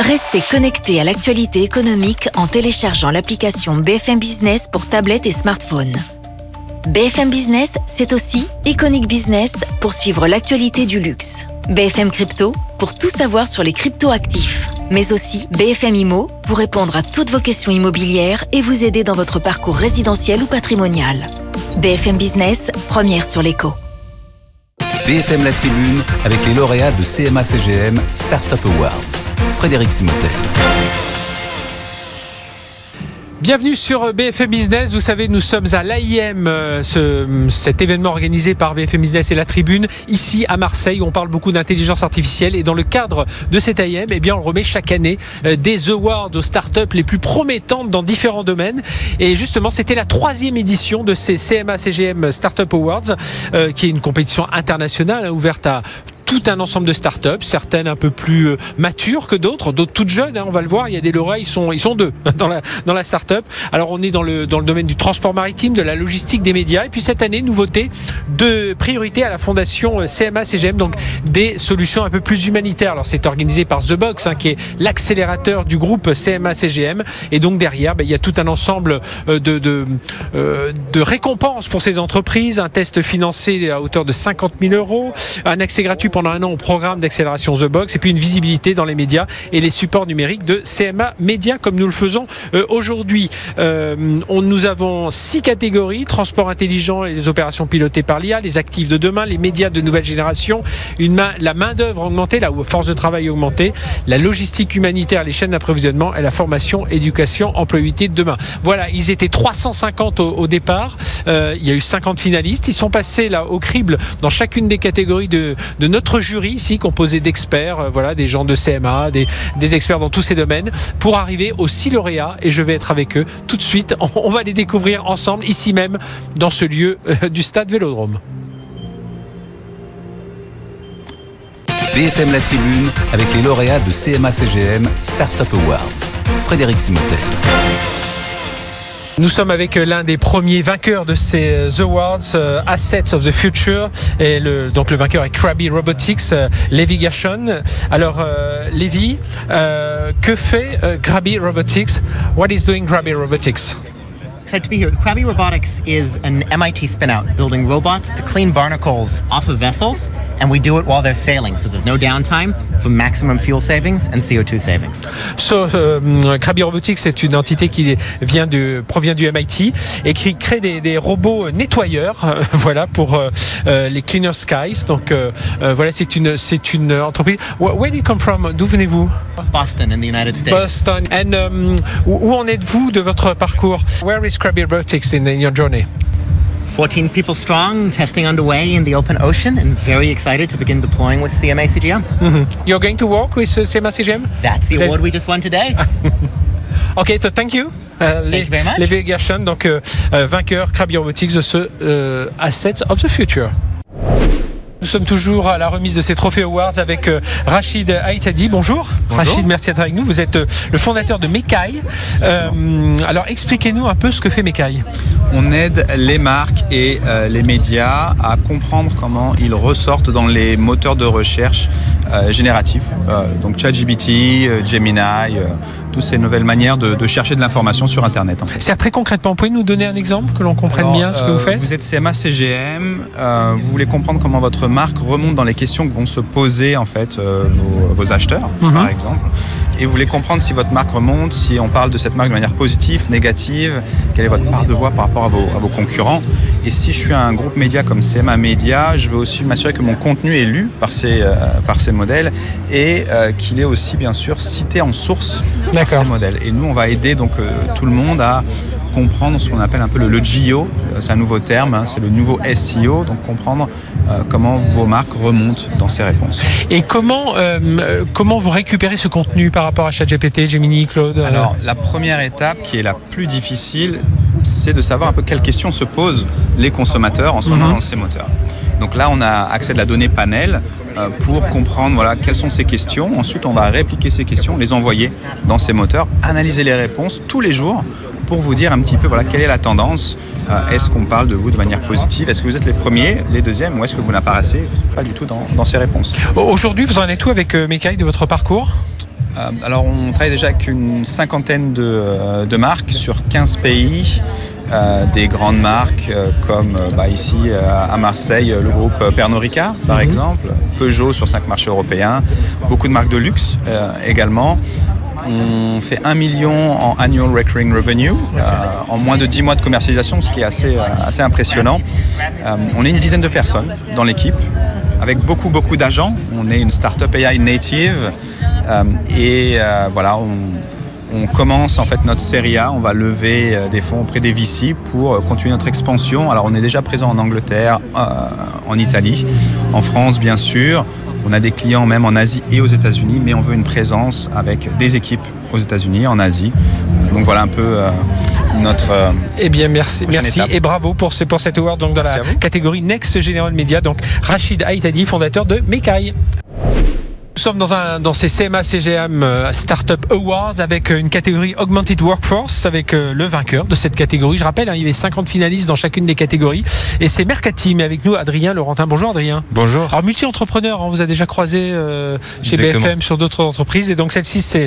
Restez connectés à l'actualité économique en téléchargeant l'application BFM Business pour tablette et smartphone. BFM Business, c'est aussi Iconic Business pour suivre l'actualité du luxe. BFM Crypto pour tout savoir sur les crypto-actifs. Mais aussi BFM Immo pour répondre à toutes vos questions immobilières et vous aider dans votre parcours résidentiel ou patrimonial. BFM Business, première sur l'éco. BFM La Tribune avec les lauréats de CMA-CGM Startup Awards. Frédéric Simotel. Bienvenue sur BFM Business. Vous savez, nous sommes à l'AIM, cet événement organisé par BFM Business et La Tribune, ici à Marseille, où on parle beaucoup d'intelligence artificielle. Et dans le cadre de cet AIM, eh bien, on remet chaque année des awards aux startups les plus promettantes dans différents domaines. Et justement, c'était la 3e édition de ces CMA-CGM Startup Awards, qui est une compétition internationale ouverte à tout un ensemble de startups, certaines un peu plus matures que d'autres toutes jeunes, on va le voir, il y a des lauréats, ils sont 2 dans la startup. Alors on est dans le domaine du transport maritime, de la logistique, des médias, et puis cette année, nouveauté de priorité à la fondation CMA-CGM, donc des solutions un peu plus humanitaires. Alors c'est organisé par The Box, qui est l'accélérateur du groupe CMA-CGM, et donc derrière, il y a tout un ensemble de récompenses pour ces entreprises, un test financé à hauteur de 50 000 €, un accès gratuit pendant un an au programme d'accélération The Box, et puis une visibilité dans les médias et les supports numériques de CMA Média, comme nous le faisons aujourd'hui. Nous avons 6 catégories: transport intelligent et les opérations pilotées par l'IA, les actifs de demain, les médias de nouvelle génération, la main-d'œuvre augmentée, la force de travail augmentée, la logistique humanitaire, les chaînes d'approvisionnement et la formation, éducation, employabilité de demain. Voilà, ils étaient 350 au départ. Il y a eu 50 finalistes. Ils sont passés là au crible dans chacune des catégories de notre jury ici, composé d'experts, des gens de CMA, des experts dans tous ces domaines, pour arriver aux 6 lauréats, et je vais être avec eux tout de suite. On va les découvrir ensemble, ici même, dans ce lieu du stade Vélodrome. BFM La Tribune avec les lauréats de CMA-CGM Startup Awards. Frédéric Simotel. Nous sommes avec l'un des premiers vainqueurs de ces awards, Assets of the Future, et le vainqueur est Krabi Robotics, Levi Gershon. Alors Levi, que fait Krabi Robotics? What is doing Krabi Robotics? Excited to be here. Krabi Robotics is an MIT spin-out, building robots to clean barnacles off of vessels, and we do it while they're sailing, so there's no downtime for maximum fuel savings and CO2 savings. So, Krabi Robotics, c'est une entité qui provient du MIT et qui crée des robots nettoyeurs, pour les Cleaner Skies. Donc, c'est une entreprise. Where do you come from? D'où venez-vous? Boston, in the United States. Boston. And où en êtes-vous de votre parcours? Where is Krabi Robotics in your journey? 14 people strong, testing underway in the open ocean, and very excited to begin deploying with CMA-CGM. Mm-hmm. You're going to work with CMA-CGM? That's the award we just won today. Okay, so thank you. Thank you very much. Levi Gershon, donc vainqueur Krabi Robotics de ce Assets of the Future. Nous sommes toujours à la remise de ces trophées awards avec Rachid Aïtadi. Bonjour. Rachid, merci d'être avec nous. Vous êtes le fondateur de Mekai. Alors expliquez-nous un peu ce que fait Mekai. On aide les marques et les médias à comprendre comment ils ressortent dans les moteurs de recherche génératifs. Donc ChatGPT, Gemini, toutes ces nouvelles manières de chercher de l'information sur Internet. En fait. C'est très concrètement, vous pouvez nous donner un exemple que l'on comprenne bien ce que vous faites? Vous êtes CMA-CGM, vous voulez comprendre comment votre marque remonte dans les questions que vont se poser en fait vos acheteurs, par exemple. Et vous voulez comprendre si votre marque remonte, si on parle de cette marque de manière positive, négative, quelle est votre part de voix par rapport à vos concurrents. Et si je suis un groupe média comme CMA Média, je veux aussi m'assurer que mon contenu est lu par ces modèles et qu'il est aussi bien sûr cité en source par ces modèles. Et nous, on va aider donc tout le monde à comprendre ce qu'on appelle un peu le GEO, c'est un nouveau terme, c'est le nouveau SEO, donc comprendre comment vos marques remontent dans ces réponses. Et comment vous récupérez ce contenu par rapport à ChatGPT, Gemini, Claude? Alors, la première étape qui est la plus difficile, c'est de savoir un peu quelles questions se posent les consommateurs en ce moment dans ces moteurs. Donc là, on a accès à de la donnée panel pour comprendre quelles sont ces questions. Ensuite, on va répliquer ces questions, les envoyer dans ces moteurs, analyser les réponses tous les jours pour vous dire un petit peu quelle est la tendance. Est-ce qu'on parle de vous de manière positive? Est-ce que vous êtes les premiers, les deuxièmes, ou est-ce que vous n'apparaissez pas du tout dans ces réponses? Aujourd'hui, vous en êtes où avec Mekai de votre parcours? Alors on travaille déjà avec une cinquantaine de marques sur 15 pays. Des grandes marques comme ici à Marseille, le groupe Pernod Ricard par exemple, Peugeot sur 5 marchés européens, beaucoup de marques de luxe également. On fait 1 million en annual recurring revenue en moins de 10 mois de commercialisation, ce qui est assez impressionnant. On est une dizaine de personnes dans l'équipe avec beaucoup d'agents. On est une startup AI native voilà, on commence en fait notre série A, on va lever des fonds auprès des VC pour continuer notre expansion. Alors on est déjà présent en Angleterre, en Italie, en France bien sûr. On a des clients même en Asie et aux États-Unis, mais on veut une présence avec des équipes aux États-Unis, en Asie. Donc voilà un peu notre. Eh bien merci étape. Et bravo pour cet award donc dans la catégorie Next General Media. Donc Rachid Aïtadi, fondateur de Mekai. Nous sommes dans ces CMA CGM Startup Awards avec une catégorie Augmented Workforce avec le vainqueur de cette catégorie. Je rappelle, il y avait 50 finalistes dans chacune des catégories et c'est Mercateam avec nous, Adrien Laurentin. Bonjour Adrien. Bonjour. Alors multi-entrepreneur, on vous a déjà croisé chez Exactement. BFM sur d'autres entreprises et donc celle-ci c'est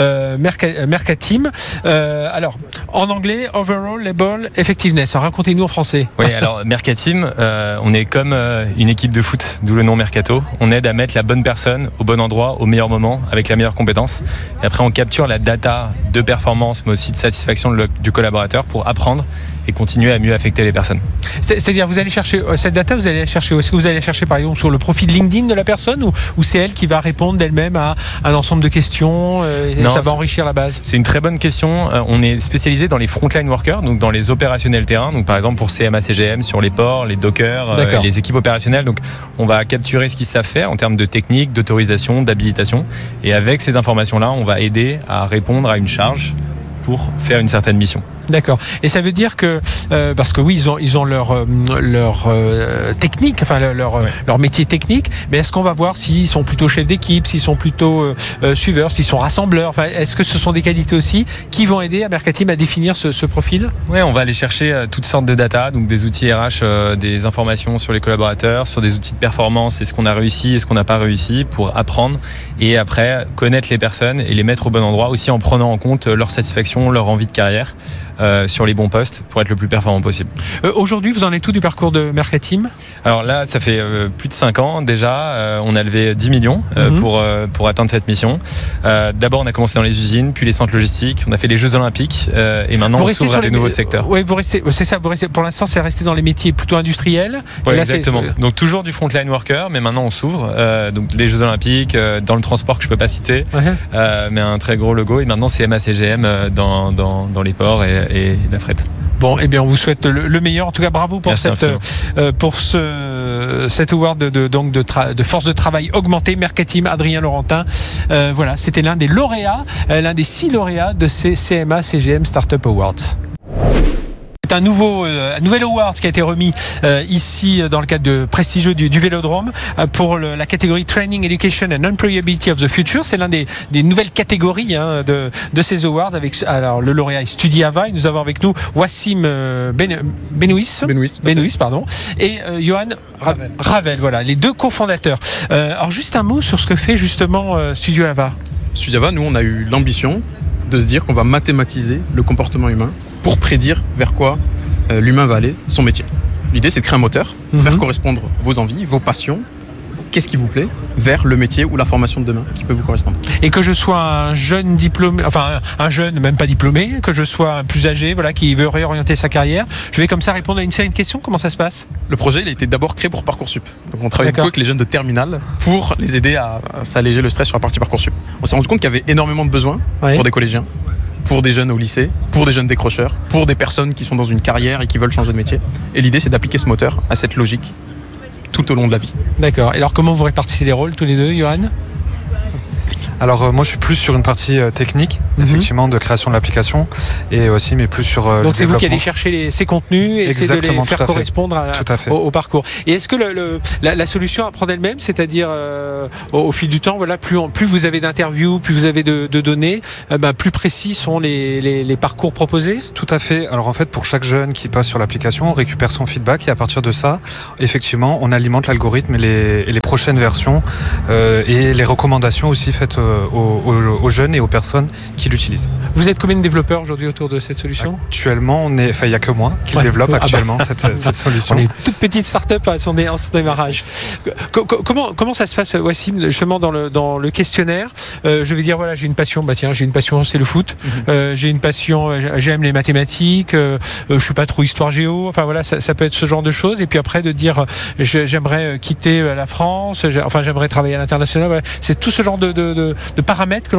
Mercateam. Alors en anglais, Overall Label Effectiveness. Alors, racontez-nous en français. Oui, alors Mercateam, on est comme une équipe de foot, d'où le nom Mercato. On aide à mettre la bonne personne au bon endroit, au meilleur moment, avec la meilleure compétence. Et après, on capture la data de performance, mais aussi de satisfaction du collaborateur pour apprendre et continuer à mieux affecter les personnes. C'est-à-dire, vous allez chercher cette data, vous allez la chercher où? Est-ce que vous allez la chercher par exemple sur le profil LinkedIn de la personne ou c'est elle qui va répondre d'elle-même à un ensemble de questions et ça va enrichir la base? C'est une très bonne question. On est spécialisé dans les frontline workers, donc dans les opérationnels terrain. Donc par exemple pour CMA CGM sur les ports, les dockers, les équipes opérationnelles. Donc on va capturer ce qu'ils savent faire en termes de technique, d'autorisation, d'habilitation. Et avec ces informations-là, on va aider à répondre à une charge pour faire une certaine mission. D'accord. Et ça veut dire que parce que oui, ils ont leur technique, enfin leur métier technique. Mais est-ce qu'on va voir s'ils sont plutôt chefs d'équipe, s'ils sont plutôt suiveurs, s'ils sont rassembleurs? Enfin, est-ce que ce sont des qualités aussi qui vont aider à Mercateam à définir ce profil? Oui, on va aller chercher toutes sortes de data, donc des outils RH, des informations sur les collaborateurs, sur des outils de performance, et ce qu'on a réussi et ce qu'on n'a pas réussi, pour apprendre et après connaître les personnes et les mettre au bon endroit, aussi en prenant en compte leur satisfaction, leur envie de carrière. Sur les bons postes pour être le plus performant possible. Aujourd'hui, vous en êtes tout du parcours de Mercateam? Alors là, ça fait plus de 5 ans déjà. On a levé 10 millions pour atteindre cette mission. D'abord, on a commencé dans les usines, puis les centres logistiques. On a fait les Jeux Olympiques et maintenant on s'ouvre à des nouveaux secteurs. Oui, c'est ça. Pour l'instant, c'est resté dans les métiers plutôt industriels. Oui, exactement. Donc toujours du frontline worker, mais maintenant on s'ouvre. Donc les Jeux Olympiques, dans le transport que je peux pas citer, mais un très gros logo. Et maintenant c'est CMA CGM dans les ports et la fret. Bon, eh bien, on vous souhaite le meilleur. En tout cas, bravo pour cet award de force de travail augmentée. Mercateam, Adrien Laurentin. Voilà, c'était l'un des lauréats, l'un des 6 lauréats de ces CMA CGM Startup Awards. C'est un nouvel award qui a été remis ici dans le cadre de prestigieux du Vélodrome pour la catégorie Training, Education and Employability of the Future. C'est l'un des nouvelles catégories de ces awards. Alors le lauréat est Studiava et nous avons avec nous Wassim Benouis, pardon, et Johan Ravel. Voilà, les 2 cofondateurs. Alors juste un mot sur ce que fait justement Studiava. Studiava, nous on a eu l'ambition de se dire qu'on va mathématiser le comportement humain pour prédire vers quoi l'humain va aller, son métier. L'idée, c'est de créer un moteur, faire correspondre vos envies, vos passions, qu'est-ce qui vous plaît, vers le métier ou la formation de demain qui peut vous correspondre. Et que je sois un jeune diplômé, enfin un jeune, même pas diplômé, que je sois un plus âgé, voilà, qui veut réorienter sa carrière, je vais comme ça répondre à une série de questions. Comment ça se passe? Le projet, il a été d'abord créé pour Parcoursup. Donc on travaille beaucoup avec les jeunes de terminale pour les aider à s'alléger le stress sur la partie Parcoursup. On s'est rendu compte qu'il y avait énormément de besoins pour des collégiens, pour des jeunes au lycée, pour des jeunes décrocheurs, pour des personnes qui sont dans une carrière et qui veulent changer de métier. Et l'idée, c'est d'appliquer ce moteur à cette logique tout au long de la vie. D'accord. Et alors, comment vous répartissez les rôles tous les deux, Johan? Alors moi je suis plus sur une partie technique, effectivement, de création de l'application et aussi mais plus sur donc c'est vous qui allez chercher ces contenus et essayer de les faire correspondre au parcours. Et est-ce que la solution apprend d'elle-même, c'est-à-dire au fil du temps, voilà, plus vous avez d'interviews, plus vous avez de données, plus précis sont les parcours proposés? Tout à fait. Alors en fait pour chaque jeune qui passe sur l'application, on récupère son feedback et à partir de ça, effectivement, on alimente l'algorithme et les prochaines versions et les recommandations aussi faites aux jeunes et aux personnes qui l'utilisent. Vous êtes combien de développeurs aujourd'hui autour de cette solution ? Actuellement, il n'y a que moi qui développe cette solution. On est une toute petite start-up à son démarrage. Comment ça se passe, Wassim, justement dans le questionnaire ? Je vais dire, voilà, j'ai une passion, j'ai une passion, c'est le foot. J'ai une passion, j'aime les mathématiques, je suis pas trop histoire géo, enfin voilà, ça peut être ce genre de choses. Et puis après de dire, j'aimerais quitter la France, j'aimerais travailler à l'international. Voilà. C'est tout ce genre de paramètres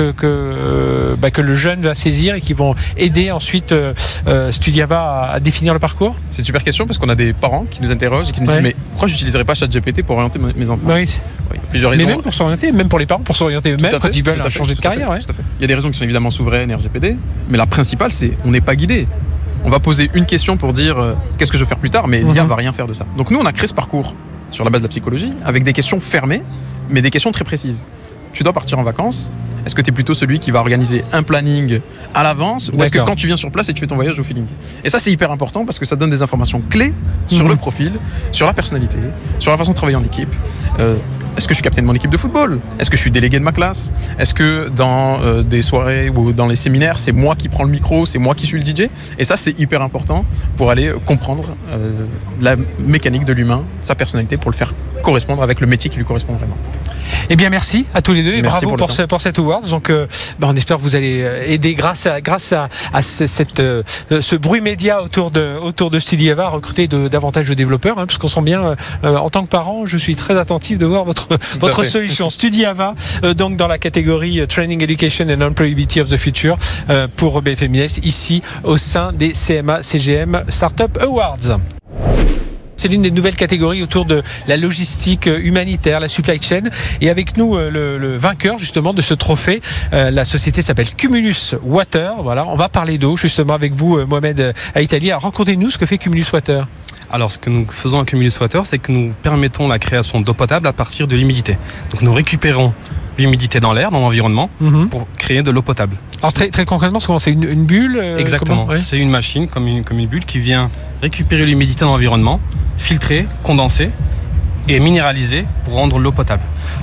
que le jeune va saisir et qui vont aider ensuite Studiava à définir le parcours. C'est une super question parce qu'on a des parents qui nous interrogent et qui nous disent mais pourquoi j'utiliserais pas ChatGPT pour orienter mes enfants ? Oui. Plusieurs raisons. Mais même pour s'orienter, même pour les parents, pour s'orienter eux-mêmes quand ils veulent changer de carrière. Tout à fait. Il y a des raisons qui sont évidemment souveraines et RGPD, mais la principale, c'est on n'est pas guidé. On va poser une question pour dire qu'est-ce que je veux faire plus tard, mais l'IA va rien faire de ça. Donc nous, on a créé ce parcours sur la base de la psychologie avec des questions fermées, mais des questions très précises. Tu dois partir en vacances. Est-ce que tu es plutôt celui qui va organiser un planning à l'avance ou est-ce que quand tu viens sur place et tu fais ton voyage au feeling ? Et ça, c'est hyper important parce que ça donne des informations clés sur le profil, sur la personnalité, sur la façon de travailler en équipe. Est-ce que je suis capitaine de mon équipe de football ? Est-ce que je suis délégué de ma classe ? Est-ce que dans des soirées ou dans les séminaires, c'est moi qui prends le micro, c'est moi qui suis le DJ ? Et ça, c'est hyper important pour aller comprendre la mécanique de l'humain, sa personnalité, pour le faire correspondre avec le métier qui lui correspond vraiment. Eh bien, merci à tous les deux et merci bravo pour cet award. Donc, on espère que vous allez aider grâce à ce bruit média autour de Studiava à recruter davantage de développeurs, parce qu'on sent bien, en tant que parent, je suis très attentif de voir votre solution Studiava, donc dans la catégorie Training, Education and Employability of the Future pour BFM Business, ici au sein des CMA CGM Startup Awards. C'est l'une des nouvelles catégories autour de la logistique humanitaire, la supply chain. Et avec nous, le vainqueur justement de ce trophée, la société s'appelle Cumulus Water. Voilà, on va parler d'eau justement avec vous, Mohamed Aïtali. Alors, racontez-nous ce que fait Cumulus Water. Alors, ce que nous faisons à Cumulus Water, c'est que nous permettons la création d'eau potable à partir de l'humidité. Donc, nous récupérons l'humidité dans l'air, dans l'environnement, pour créer de l'eau potable. Alors, très concrètement, c'est une bulle Exactement. C'est une machine comme une bulle qui vient récupérer l'humidité dans l'environnement, filtrer, condenser et minéraliser pour rendre l'eau potable.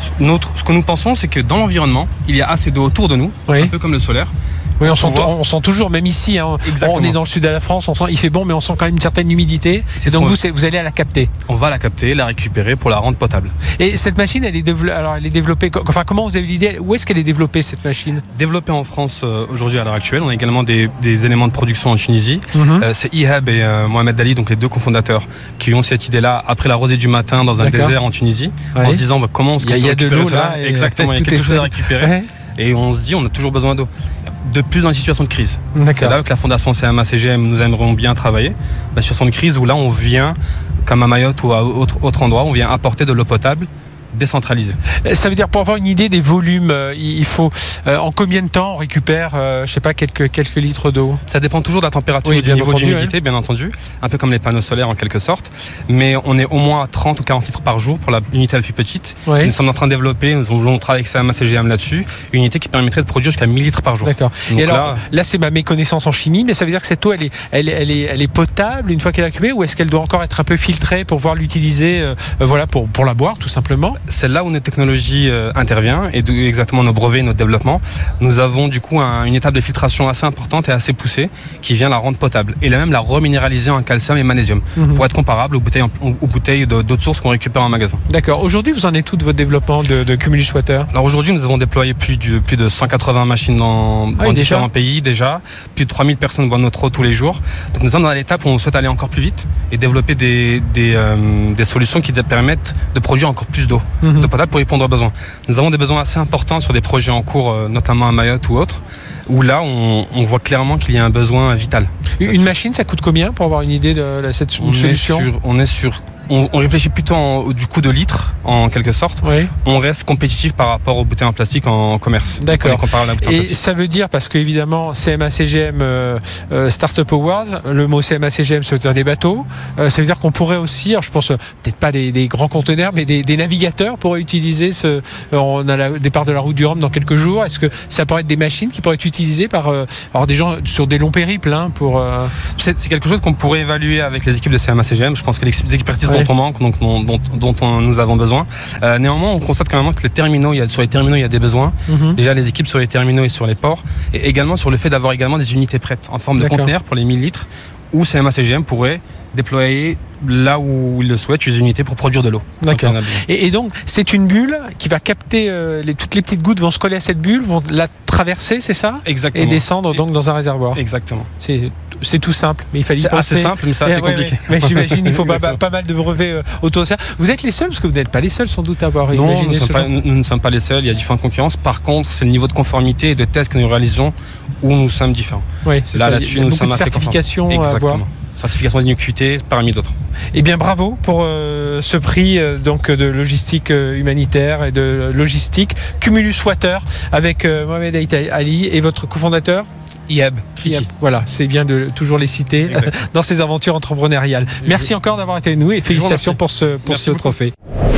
Ce que nous pensons, c'est que dans l'environnement, il y a assez d'eau autour de nous, un peu comme le solaire. Oui, on sent toujours, même ici, on est dans le sud de la France, il fait bon, mais on sent quand même une certaine humidité. Et donc vous allez la capter. On va la capter, la récupérer pour la rendre potable. Et cette machine, elle est développée. Enfin, comment vous avez eu l'idée ? Où est-ce qu'elle est développée cette machine ? Développée en France aujourd'hui à l'heure actuelle. On a également des éléments de production en Tunisie. C'est Ihab et Mohamed Ali, donc les deux cofondateurs, qui ont cette idée-là après la rosée du matin dans un désert en Tunisie, en se disant comment on se récupère. Il y a de l'eau là. Exactement, il y a quelque chose à récupérer. Et on se dit, on a toujours besoin d'eau. De plus dans les situations de crise. C'est là que la fondation CMA CGM, nous aimerions bien travailler. La situation de crise où là, on vient, comme à Mayotte ou à autre endroit, on vient apporter de l'eau potable décentralisée. Ça veut dire, pour avoir une idée des volumes, il faut en combien de temps on récupère, quelques litres d'eau ? Ça dépend toujours de la température et du niveau d'humidité, bien entendu, un peu comme les panneaux solaires en quelque sorte, mais on est au moins à 30 ou 40 litres par jour pour l'unité la plus petite. Nous sommes en train de développer, nous travaille avec CMA CGM là-dessus, une unité qui permettrait de produire jusqu'à 1000 litres par jour. D'accord. Donc et alors, là, c'est ma méconnaissance en chimie, mais ça veut dire que cette eau, elle est potable une fois qu'elle est récupérée, ou est-ce qu'elle doit encore être un peu filtrée pour pouvoir l'utiliser pour la boire tout simplement ? C'est là où notre technologie intervient et exactement nos brevets, notre développement. Nous avons du coup une étape de filtration assez importante et assez poussée qui vient la rendre potable et même la reminéraliser en calcium et magnésium pour être comparable aux bouteilles d'autres sources qu'on récupère en magasin. D'accord. Aujourd'hui, vous en êtes où de votre développement de Cumulus Water ? Alors aujourd'hui, nous avons déployé plus de 180 machines dans différents pays déjà. Plus de 3000 personnes boivent notre eau tous les jours. Donc nous sommes dans l'étape où on souhaite aller encore plus vite et développer des solutions qui permettent de produire encore plus d'eau. De potable pour répondre aux besoins. Nous avons des besoins assez importants sur des projets en cours, notamment à Mayotte ou autres, où là on voit clairement qu'il y a un besoin vital. Une machine, ça coûte combien pour avoir une idée de cette solution ? On réfléchit plutôt du coût de litre, en quelque sorte. Oui. On reste compétitif par rapport aux bouteilles en plastique en commerce. D'accord. Et ça veut dire, parce qu'évidemment, CMA CGM Startup Awards, le mot CMA CGM, ça veut dire des bateaux. Ça veut dire qu'on pourrait aussi, alors je pense peut-être pas des grands conteneurs, mais des navigateurs pourraient utiliser on a le départ de la route du Rhum dans quelques jours. Est-ce que ça pourrait être des machines qui pourraient être utilisées par des gens sur des longs périples pour... C'est quelque chose qu'on pourrait évaluer avec les équipes de CMA CGM. Je pense que les expertises dont on manque, donc dont nous avons besoin. Néanmoins, on constate quand même que sur les terminaux, il y a des besoins. Déjà, les équipes sur les terminaux et sur les ports, et également sur le fait d'avoir également des unités prêtes en forme de conteneurs pour les 1000 litres, où CMA CGM pourrait déployer là où il le souhaite des unités pour produire de l'eau. D'accord. Et donc c'est une bulle qui va capter toutes les petites gouttes vont se coller à cette bulle, vont la traverser, c'est ça ? Exactement. Et descendre donc dans un réservoir. Exactement. C'est tout simple, mais il fallait y penser. C'est simple, mais ça c'est compliqué. Mais j'imagine il faut pas mal de brevets autour de ça. Vous êtes les seuls, parce que vous n'êtes pas les seuls sans doute à avoir imaginé ce genre. Nous ne sommes pas les seuls. Il y a différentes concurrences. Par contre, c'est le niveau de conformité et de test que nous réalisons où nous sommes différents. Oui, c'est ça. Là-dessus, nous sommes assez certifications à avoir. Certification d'INQT parmi d'autres. Eh bien bravo pour ce prix donc de logistique humanitaire et de logistique Cumulus Water avec Mohamed Ali et votre cofondateur Ieb. Voilà, c'est bien de toujours les citer dans ces aventures entrepreneuriales. Merci encore d'avoir été avec nous et félicitations pour ce trophée.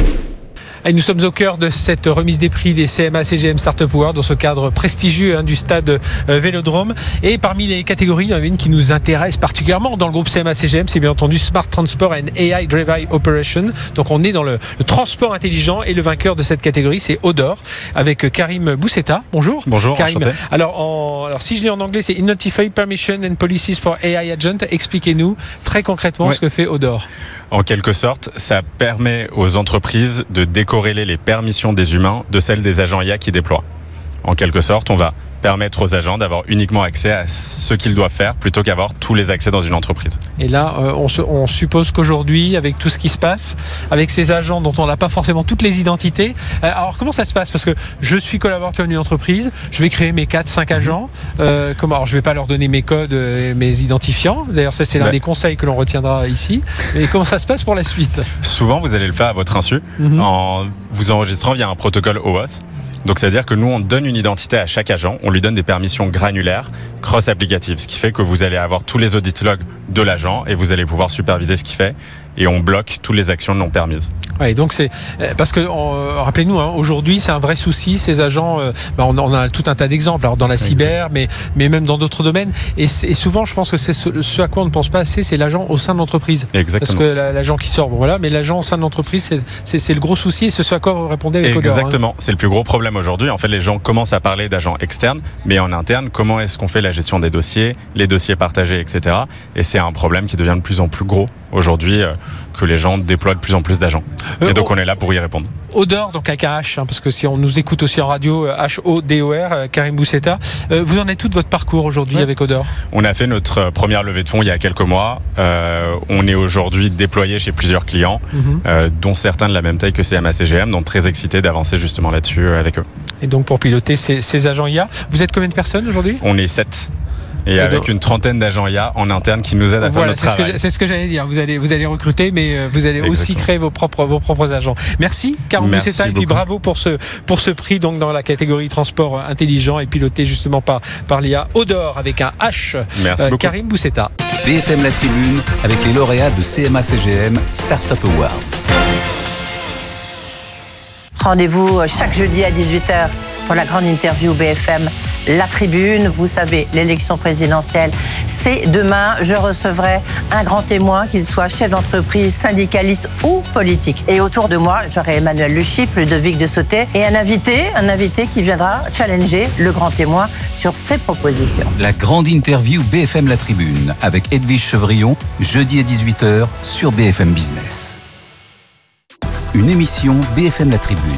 Et nous sommes au cœur de cette remise des prix des CMA CGM Startup Awards dans ce cadre prestigieux du stade Vélodrome. Et parmi les catégories, il y en a une qui nous intéresse particulièrement dans le groupe CMA CGM, c'est bien entendu Smart Transport and AI Driven Operation. Donc on est dans le transport intelligent et le vainqueur de cette catégorie, c'est Odor avec Karim Bousseta. Bonjour. Bonjour, Karim. enchanté. Alors si je lis en anglais, c'est Identify Permission and Policies for AI Agent. Expliquez-nous très concrètement ce que fait Odor. En quelque sorte, ça permet aux entreprises de décorréler les permissions des humains de celles des agents IA qui déploient. En quelque sorte, on va permettre aux agents d'avoir uniquement accès à ce qu'ils doivent faire plutôt qu'avoir tous les accès dans une entreprise. Et là, on suppose qu'aujourd'hui, avec tout ce qui se passe, avec ces agents dont on n'a pas forcément toutes les identités, alors comment ça se passe ? Parce que je suis collaborateur d'une entreprise, je vais créer mes 4-5 agents, alors je ne vais pas leur donner mes codes, mes identifiants, d'ailleurs ça c'est l'un des conseils que l'on retiendra ici, mais comment ça se passe pour la suite ? Souvent, vous allez le faire à votre insu, en vous enregistrant via un protocole OAuth. Donc c'est-à-dire que nous on donne une identité à chaque agent, on lui donne des permissions granulaires, cross-applicatives, ce qui fait que vous allez avoir tous les audit logs de l'agent et vous allez pouvoir superviser ce qu'il fait et on bloque toutes les actions non permises. Ouais, donc c'est parce que rappelez-nous, aujourd'hui c'est un vrai souci ces agents. On a tout un tas d'exemples, alors dans la cyber, mais même dans d'autres domaines. Et souvent, je pense que c'est ce à quoi on ne pense pas assez, c'est l'agent au sein de l'entreprise. Exactement. Parce que l'agent qui sort, mais l'agent au sein de l'entreprise, c'est le gros souci. Et c'est ce à quoi vous répondez avec Odor. Exactement, c'est le plus gros problème aujourd'hui. En fait, les gens commencent à parler d'agents externes, mais en interne, comment est-ce qu'on fait la gestion des dossiers, les dossiers partagés, etc. Et c'est un problème qui devient de plus en plus gros aujourd'hui, que les gens déploient de plus en plus d'agents. Et donc on est là pour y répondre. Odor, donc avec un H, parce que si on nous écoute aussi en radio, H-O-D-O-R, Karim Bousseta, vous en êtes tout de votre parcours aujourd'hui avec Odor ? On a fait notre première levée de fonds il y a quelques mois. On est aujourd'hui déployé chez plusieurs clients, dont certains de la même taille que CMA CGM, donc très excités d'avancer justement là-dessus avec eux. Et donc pour piloter ces agents IA, vous êtes combien de personnes aujourd'hui ? On est 7. Et avec une trentaine d'agents IA en interne qui nous aident à faire notre travail. C'est ce que j'allais dire. Vous allez recruter, mais vous allez aussi créer vos propres agents. Merci, Karim Bousseta, et puis bravo pour ce prix donc dans la catégorie transport intelligent et piloté justement par l'IA Odor avec un H. Merci beaucoup. Karim Bousseta. BFM La Tribune avec les lauréats de CMA CGM Startup Awards. Rendez-vous chaque jeudi à 18h pour la grande interview BFM La Tribune. Vous savez, l'élection présidentielle, c'est demain. Je recevrai un grand témoin, qu'il soit chef d'entreprise, syndicaliste ou politique. Et autour de moi, j'aurai Emmanuel Le Chypre, Ludovic de Sauté et un invité qui viendra challenger le grand témoin sur ses propositions. La grande interview BFM La Tribune avec Edwige Chevrillon, jeudi à 18h sur BFM Business. Une émission BFM La Tribune.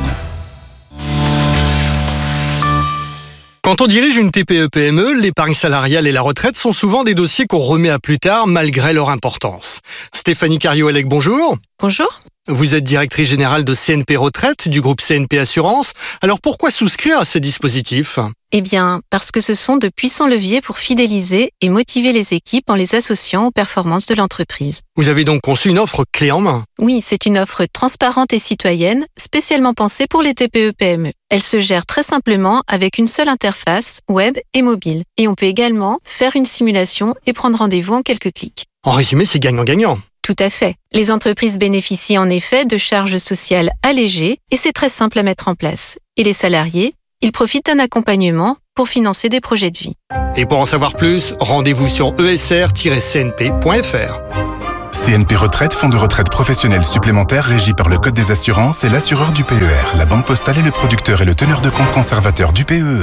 Quand on dirige une TPE-PME, l'épargne salariale et la retraite sont souvent des dossiers qu'on remet à plus tard malgré leur importance. Stéphanie Cario-Elec, bonjour. Bonjour. Vous êtes directrice générale de CNP Retraite, du groupe CNP Assurance. Alors pourquoi souscrire à ces dispositifs ? Eh bien, parce que ce sont de puissants leviers pour fidéliser et motiver les équipes en les associant aux performances de l'entreprise. Vous avez donc conçu une offre clé en main ? Oui, c'est une offre transparente et citoyenne, spécialement pensée pour les TPE-PME. Elle se gère très simplement avec une seule interface, web et mobile. Et on peut également faire une simulation et prendre rendez-vous en quelques clics. En résumé, c'est gagnant-gagnant. Tout à fait. Les entreprises bénéficient en effet de charges sociales allégées et c'est très simple à mettre en place. Et les salariés, ils profitent d'un accompagnement pour financer des projets de vie. Et pour en savoir plus, rendez-vous sur esr-cnp.fr. CNP Retraite, fonds de retraite professionnel supplémentaire régi par le Code des assurances et l'assureur du PER. La Banque Postale est le producteur et le teneur de compte conservateur du PEE.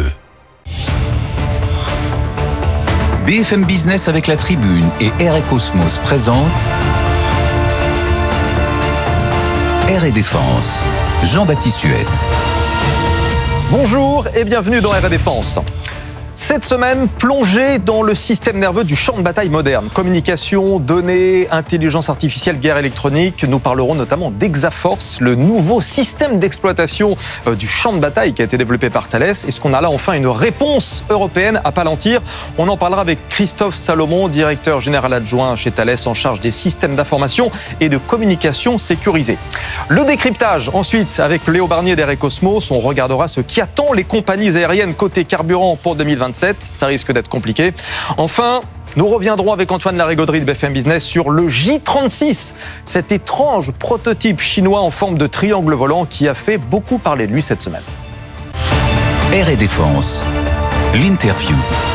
BFM Business avec la Tribune et Air & Cosmos présente Air & Défense. Jean-Baptiste Huette. Bonjour et bienvenue dans Air & Défense. Cette semaine, plongée dans le système nerveux du champ de bataille moderne. Communication, données, intelligence artificielle, guerre électronique. Nous parlerons notamment d'Exaforce, le nouveau système d'exploitation du champ de bataille qui a été développé par Thales. Est-ce qu'on a là enfin une réponse européenne à Palantir? On en parlera avec Christophe Salomon, directeur général adjoint chez Thales en charge des systèmes d'information et de communication sécurisés. Le décryptage, ensuite, avec Léo Barnier d'Air & Cosmos. On regardera ce qui attend les compagnies aériennes côté carburant pour 2027. Ça risque d'être compliqué. Enfin, nous reviendrons avec Antoine Larigauderie de BFM Business sur le J36, cet étrange prototype chinois en forme de triangle volant qui a fait beaucoup parler de lui cette semaine. Air & Défense, l'interview.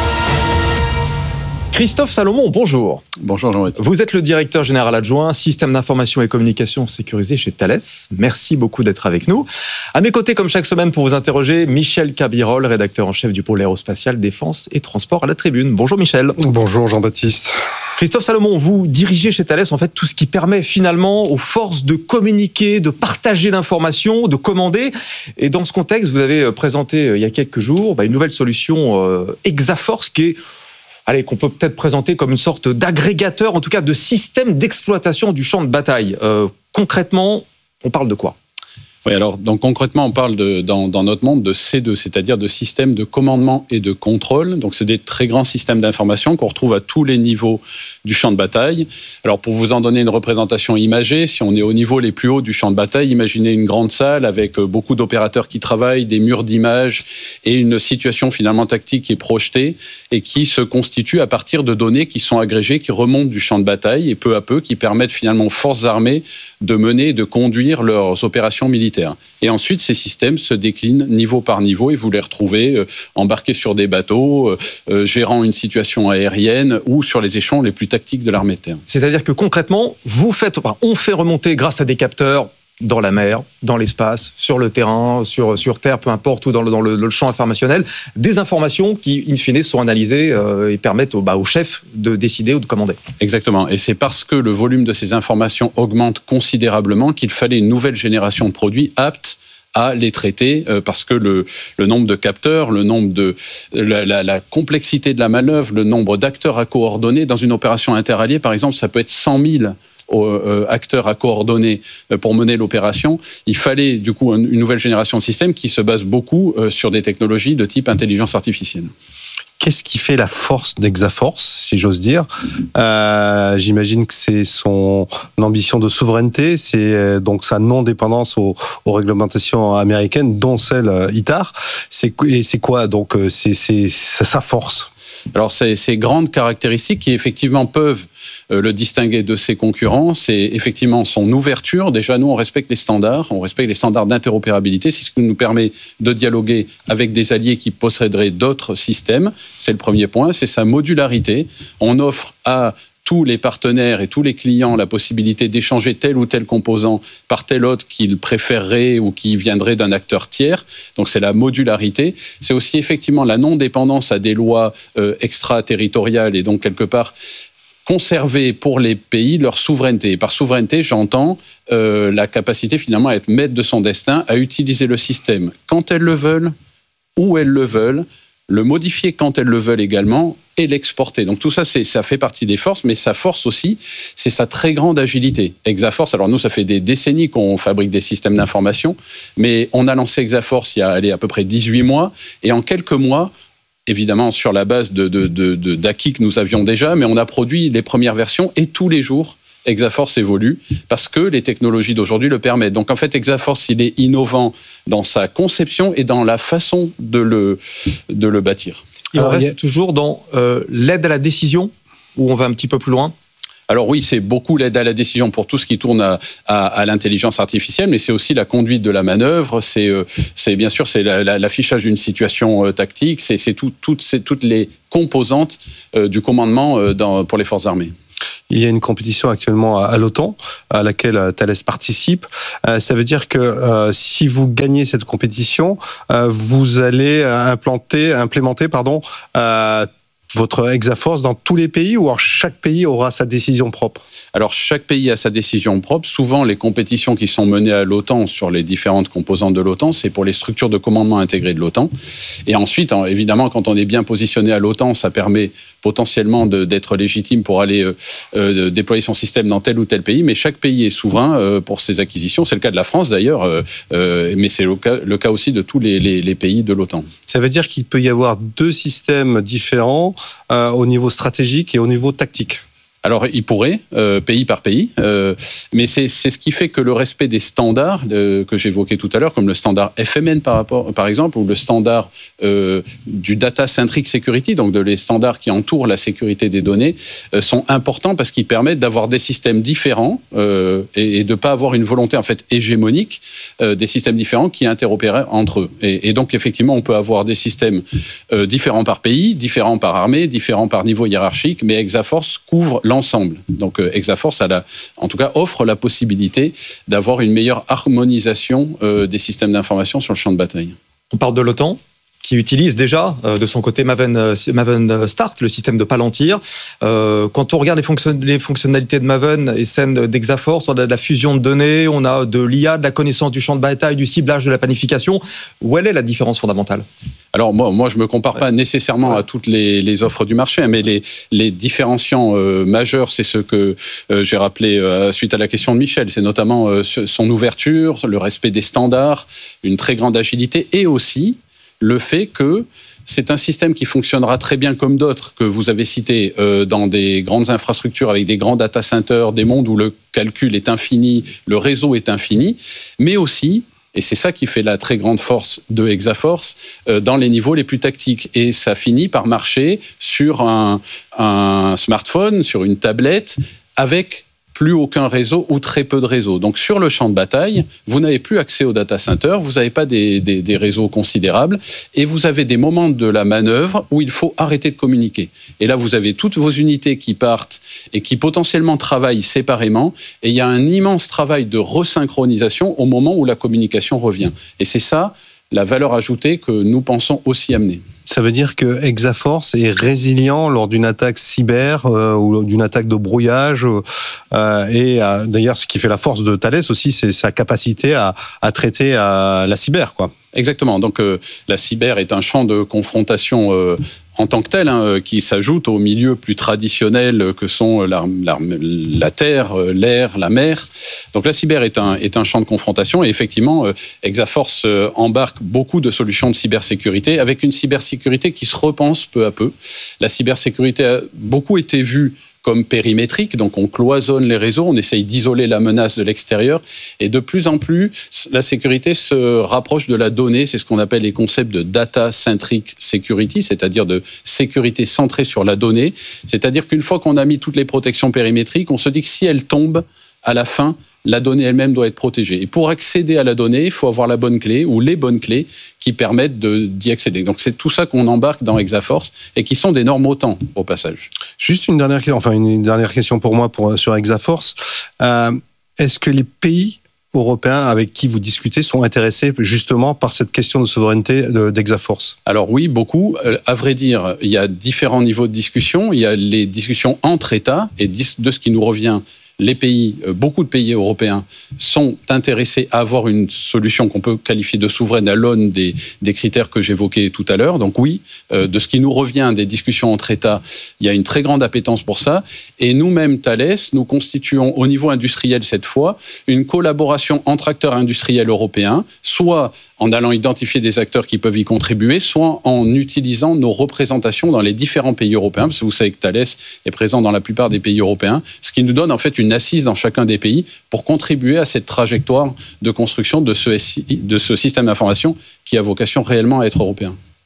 Christophe Salomon, bonjour. Bonjour Jean-Baptiste. Vous êtes le directeur général adjoint, système d'information et communication sécurisé chez Thales. Merci beaucoup d'être avec nous. À mes côtés, comme chaque semaine, pour vous interroger, Michel Cabirol, rédacteur en chef du pôle aérospatial, défense et transport à la Tribune. Bonjour Michel. Bonjour Jean-Baptiste. Christophe Salomon, vous dirigez chez Thales en fait tout ce qui permet finalement aux forces de communiquer, de partager l'information, de commander. Et dans ce contexte, vous avez présenté il y a quelques jours une nouvelle solution Exaforce qui est qu'on peut peut-être présenter comme une sorte d'agrégateur, en tout cas de système d'exploitation du champ de bataille. Concrètement, on parle de quoi ? Oui, alors donc concrètement, on parle dans notre monde de C2, c'est-à-dire de systèmes de commandement et de contrôle. Donc c'est des très grands systèmes d'information qu'on retrouve à tous les niveaux du champ de bataille. Alors pour vous en donner une représentation imagée, si on est au niveau les plus hauts du champ de bataille, imaginez une grande salle avec beaucoup d'opérateurs qui travaillent, des murs d'images et une situation finalement tactique qui est projetée et qui se constitue à partir de données qui sont agrégées, qui remontent du champ de bataille et peu à peu qui permettent finalement aux forces armées de mener et de conduire leurs opérations militaires. Et ensuite, ces systèmes se déclinent niveau par niveau et vous les retrouvez embarqués sur des bateaux, gérant une situation aérienne ou sur les échelons les plus tactiques de l'armée de terre. C'est-à-dire que concrètement, on fait remonter grâce à des capteurs dans la mer, dans l'espace, sur le terrain, sur terre, peu importe, ou dans le champ informationnel, des informations qui, in fine, sont analysées et permettent au chef de décider ou de commander. Exactement. Et c'est parce que le volume de ces informations augmente considérablement qu'il fallait une nouvelle génération de produits aptes à les traiter, parce que le nombre de capteurs, le nombre de la complexité de la manœuvre, le nombre d'acteurs à coordonner dans une opération interalliée, par exemple, ça peut être 100 000 acteurs à coordonner pour mener l'opération. Il fallait du coup une nouvelle génération de systèmes qui se base beaucoup sur des technologies de type intelligence artificielle. Qu'est-ce qui fait la force d'Exaforce, si j'ose dire ? J'imagine que c'est son ambition de souveraineté, c'est donc sa non-dépendance aux réglementations américaines, dont celle ITAR. Et c'est quoi donc c'est sa force ? Alors, ces grandes caractéristiques qui, effectivement, peuvent le distinguer de ses concurrents, c'est effectivement son ouverture. Déjà, nous, on respecte les standards d'interopérabilité. C'est ce qui nous permet de dialoguer avec des alliés qui posséderaient d'autres systèmes. C'est le premier point. C'est sa modularité. On offre à tous les partenaires et tous les clients la possibilité d'échanger tel ou tel composant par tel autre qu'ils préféreraient ou qui viendrait d'un acteur tiers. Donc c'est la modularité. C'est aussi effectivement la non-dépendance à des lois extraterritoriales et donc quelque part conserver pour les pays leur souveraineté. Et par souveraineté, j'entends la capacité finalement à être maître de son destin, à utiliser le système quand elles le veulent, où elles le veulent, le modifier quand elles le veulent également et l'exporter. Donc tout ça, ça fait partie des forces, mais sa force aussi, c'est sa très grande agilité. Exaforce, alors nous, ça fait des décennies qu'on fabrique des systèmes d'information, mais on a lancé Exaforce il y a à peu près 18 mois, et en quelques mois, évidemment sur la base d'acquis que nous avions déjà, mais on a produit les premières versions, et tous les jours, Exaforce évolue parce que les technologies d'aujourd'hui le permettent. Donc en fait, Exaforce, il est innovant dans sa conception et dans la façon de le bâtir. Il reste toujours dans l'aide à la décision, où on va un petit peu plus loin. Alors oui, c'est beaucoup l'aide à la décision pour tout ce qui tourne à l'intelligence artificielle, mais c'est aussi la conduite de la manœuvre, c'est bien sûr c'est l'affichage d'une situation tactique, c'est toutes les composantes du commandement pour les forces armées. il y a une compétition actuellement à l'OTAN, à laquelle Thales participe. Ça veut dire que si vous gagnez cette compétition, vous allez implémenter votre Exaforce dans tous les pays, ou alors chaque pays aura sa décision propre? Alors, chaque pays a sa décision propre. Souvent, les compétitions qui sont menées à l'OTAN sur les différentes composantes de l'OTAN, c'est pour les structures de commandement intégrées de l'OTAN. Et ensuite, évidemment, quand on est bien positionné à l'OTAN, ça permet potentiellement d'être légitime pour aller déployer son système dans tel ou tel pays. Mais chaque pays est souverain pour ses acquisitions. C'est le cas de la France, d'ailleurs, mais c'est le cas aussi de tous les pays de l'OTAN. Ça veut dire qu'il peut y avoir deux systèmes différents au niveau stratégique et au niveau tactique. Alors, il pourrait, pays par pays, mais c'est ce qui fait que le respect des standards que j'évoquais tout à l'heure, comme le standard FMN par exemple, ou le standard du Data Centric Security, donc les standards qui entourent la sécurité des données, sont importants parce qu'ils permettent d'avoir des systèmes différents et de ne pas avoir une volonté en fait hégémonique des systèmes différents qui interopèrent entre eux. Et donc, effectivement, on peut avoir des systèmes différents par pays, différents par armée, différents par niveau hiérarchique, mais Exaforce couvre l'ensemble. Donc Exaforce en tout cas offre la possibilité d'avoir une meilleure harmonisation des systèmes d'information sur le champ de bataille. On parle de l'OTAN qui utilise déjà de son côté Maven Start, le système de Palantir. Quand on regarde les fonctionnalités de Maven et celles d'Exaforce, on a de la fusion de données, on a de l'IA, de la connaissance du champ de bataille, du ciblage, de la planification. Où elle est la différence fondamentale? Alors moi je me compare pas nécessairement à toutes les offres du marché, mais les différenciants majeurs, c'est ce que j'ai rappelé suite à la question de Michel. C'est notamment son ouverture, le respect des standards, une très grande agilité, et aussi le fait que c'est un système qui fonctionnera très bien comme d'autres que vous avez cités dans des grandes infrastructures avec des grands data centers, des mondes où le calcul est infini, le réseau est infini, mais aussi, et c'est ça qui fait la très grande force de Exaforce, dans les niveaux les plus tactiques. Et ça finit par marcher sur un smartphone, sur une tablette, avec plus aucun réseau ou très peu de réseaux. Donc sur le champ de bataille, vous n'avez plus accès au data center, vous n'avez pas des réseaux considérables, et vous avez des moments de la manœuvre où il faut arrêter de communiquer. Et là, vous avez toutes vos unités qui partent et qui potentiellement travaillent séparément, et il y a un immense travail de resynchronisation au moment où la communication revient. Et c'est ça la valeur ajoutée que nous pensons aussi amener. Ça veut dire que Exaforce est résilient lors d'une attaque cyber ou d'une attaque de brouillage. Et d'ailleurs, ce qui fait la force de Thales aussi, c'est sa capacité à traiter la cyber, quoi. Exactement. Donc la cyber est un champ de confrontation en tant que tel, qui s'ajoute aux milieux plus traditionnels que sont la terre, l'air, la mer. Donc la cyber est un champ de confrontation, et effectivement, Exaforce embarque beaucoup de solutions de cybersécurité, avec une cybersécurité qui se repense peu à peu. La cybersécurité a beaucoup été vue comme périmétrique, donc on cloisonne les réseaux, on essaye d'isoler la menace de l'extérieur, et de plus en plus, la sécurité se rapproche de la donnée, c'est ce qu'on appelle les concepts de data centric security, c'est-à-dire de sécurité centrée sur la donnée, c'est-à-dire qu'une fois qu'on a mis toutes les protections périmétriques, on se dit que si elles tombent, à la fin, la donnée elle-même doit être protégée. Et pour accéder à la donnée, il faut avoir la bonne clé ou les bonnes clés qui permettent d'y accéder. Donc c'est tout ça qu'on embarque dans Exaforce et qui sont des normes OTAN au passage. Juste une dernière question pour moi sur Exaforce. Est-ce que les pays européens avec qui vous discutez sont intéressés justement par cette question de souveraineté d'Exaforce? Alors oui, beaucoup. À vrai dire, il y a différents niveaux de discussion. Il y a les discussions entre États, et de ce qui nous revient, les pays, beaucoup de pays européens sont intéressés à avoir une solution qu'on peut qualifier de souveraine à l'aune des critères que j'évoquais tout à l'heure. Donc oui, de ce qui nous revient des discussions entre États, il y a une très grande appétence pour ça. Et nous-mêmes, Thales, nous constituons au niveau industriel cette fois une collaboration entre acteurs industriels européens, soit en allant identifier des acteurs qui peuvent y contribuer, soit en utilisant nos représentations dans les différents pays européens, parce que vous savez que Thales est présent dans la plupart des pays européens, ce qui nous donne en fait une assise dans chacun des pays pour contribuer à cette trajectoire de construction de ce système d'information qui a vocation réellement à être européen.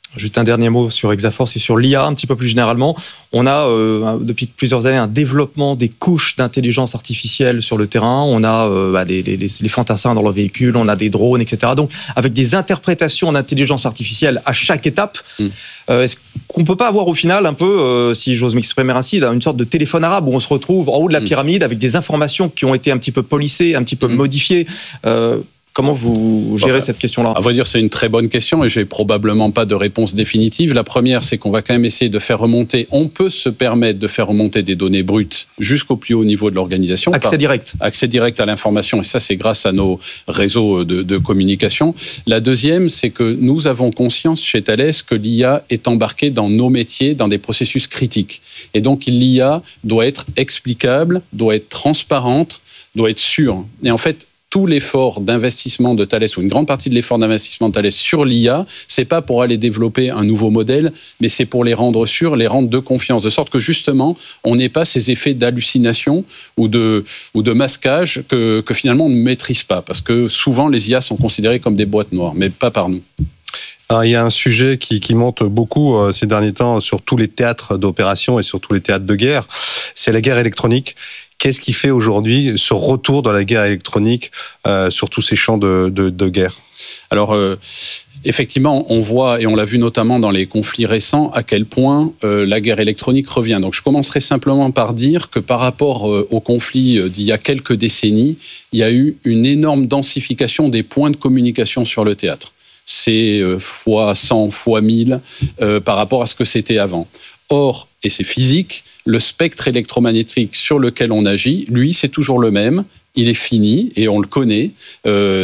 Juste un dernier mot sur Exaforce et sur l'IA un petit peu plus généralement. On a depuis plusieurs années un développement des couches d'intelligence artificielle sur le terrain. On a les fantassins dans le véhicule, on a des drones, etc. Donc avec des interprétations d'intelligence artificielle à chaque étape. Est-ce qu'on ne peut pas avoir au final un peu, si j'ose m'exprimer ainsi, une sorte de téléphone arabe où on se retrouve en haut de la pyramide avec des informations qui ont été un petit peu polissées, un petit peu modifiées Comment vous gérez cette question-là ? À vrai dire, c'est une très bonne question et j'ai probablement pas de réponse définitive. La première, c'est qu'on va quand même essayer de faire remonter, on peut se permettre de faire remonter des données brutes jusqu'au plus haut niveau de l'organisation. Accès direct. Accès direct à l'information, et ça, c'est grâce à nos réseaux de communication. La deuxième, c'est que nous avons conscience chez Thales que l'IA est embarquée dans nos métiers, dans des processus critiques. Et donc, l'IA doit être explicable, doit être transparente, doit être sûre. Et en fait, tout l'effort d'investissement de Thales, ou une grande partie de l'effort d'investissement de Thales sur l'IA, c'est pas pour aller développer un nouveau modèle, mais c'est pour les rendre sûrs, les rendre de confiance, de sorte que justement, on n'ait pas ces effets d'hallucination ou de masquage que finalement on ne maîtrise pas, parce que souvent les IA sont considérées comme des boîtes noires, mais pas par nous. Alors, il y a un sujet qui monte beaucoup ces derniers temps sur tous les théâtres d'opération et sur tous les théâtres de guerre, c'est la guerre électronique. Qu'est-ce qui fait aujourd'hui ce retour dans la guerre électronique sur tous ces champs de guerre ? Alors, effectivement, on voit, et on l'a vu notamment dans les conflits récents, à quel point la guerre électronique revient. Donc, je commencerai simplement par dire que par rapport au conflit d'il y a quelques décennies, il y a eu une énorme densification des points de communication sur le théâtre. C'est fois 100, fois 1000 par rapport à ce que c'était avant. Or, et c'est physique, le spectre électromagnétique sur lequel on agit, lui, c'est toujours le même. Il est fini et on le connaît. On le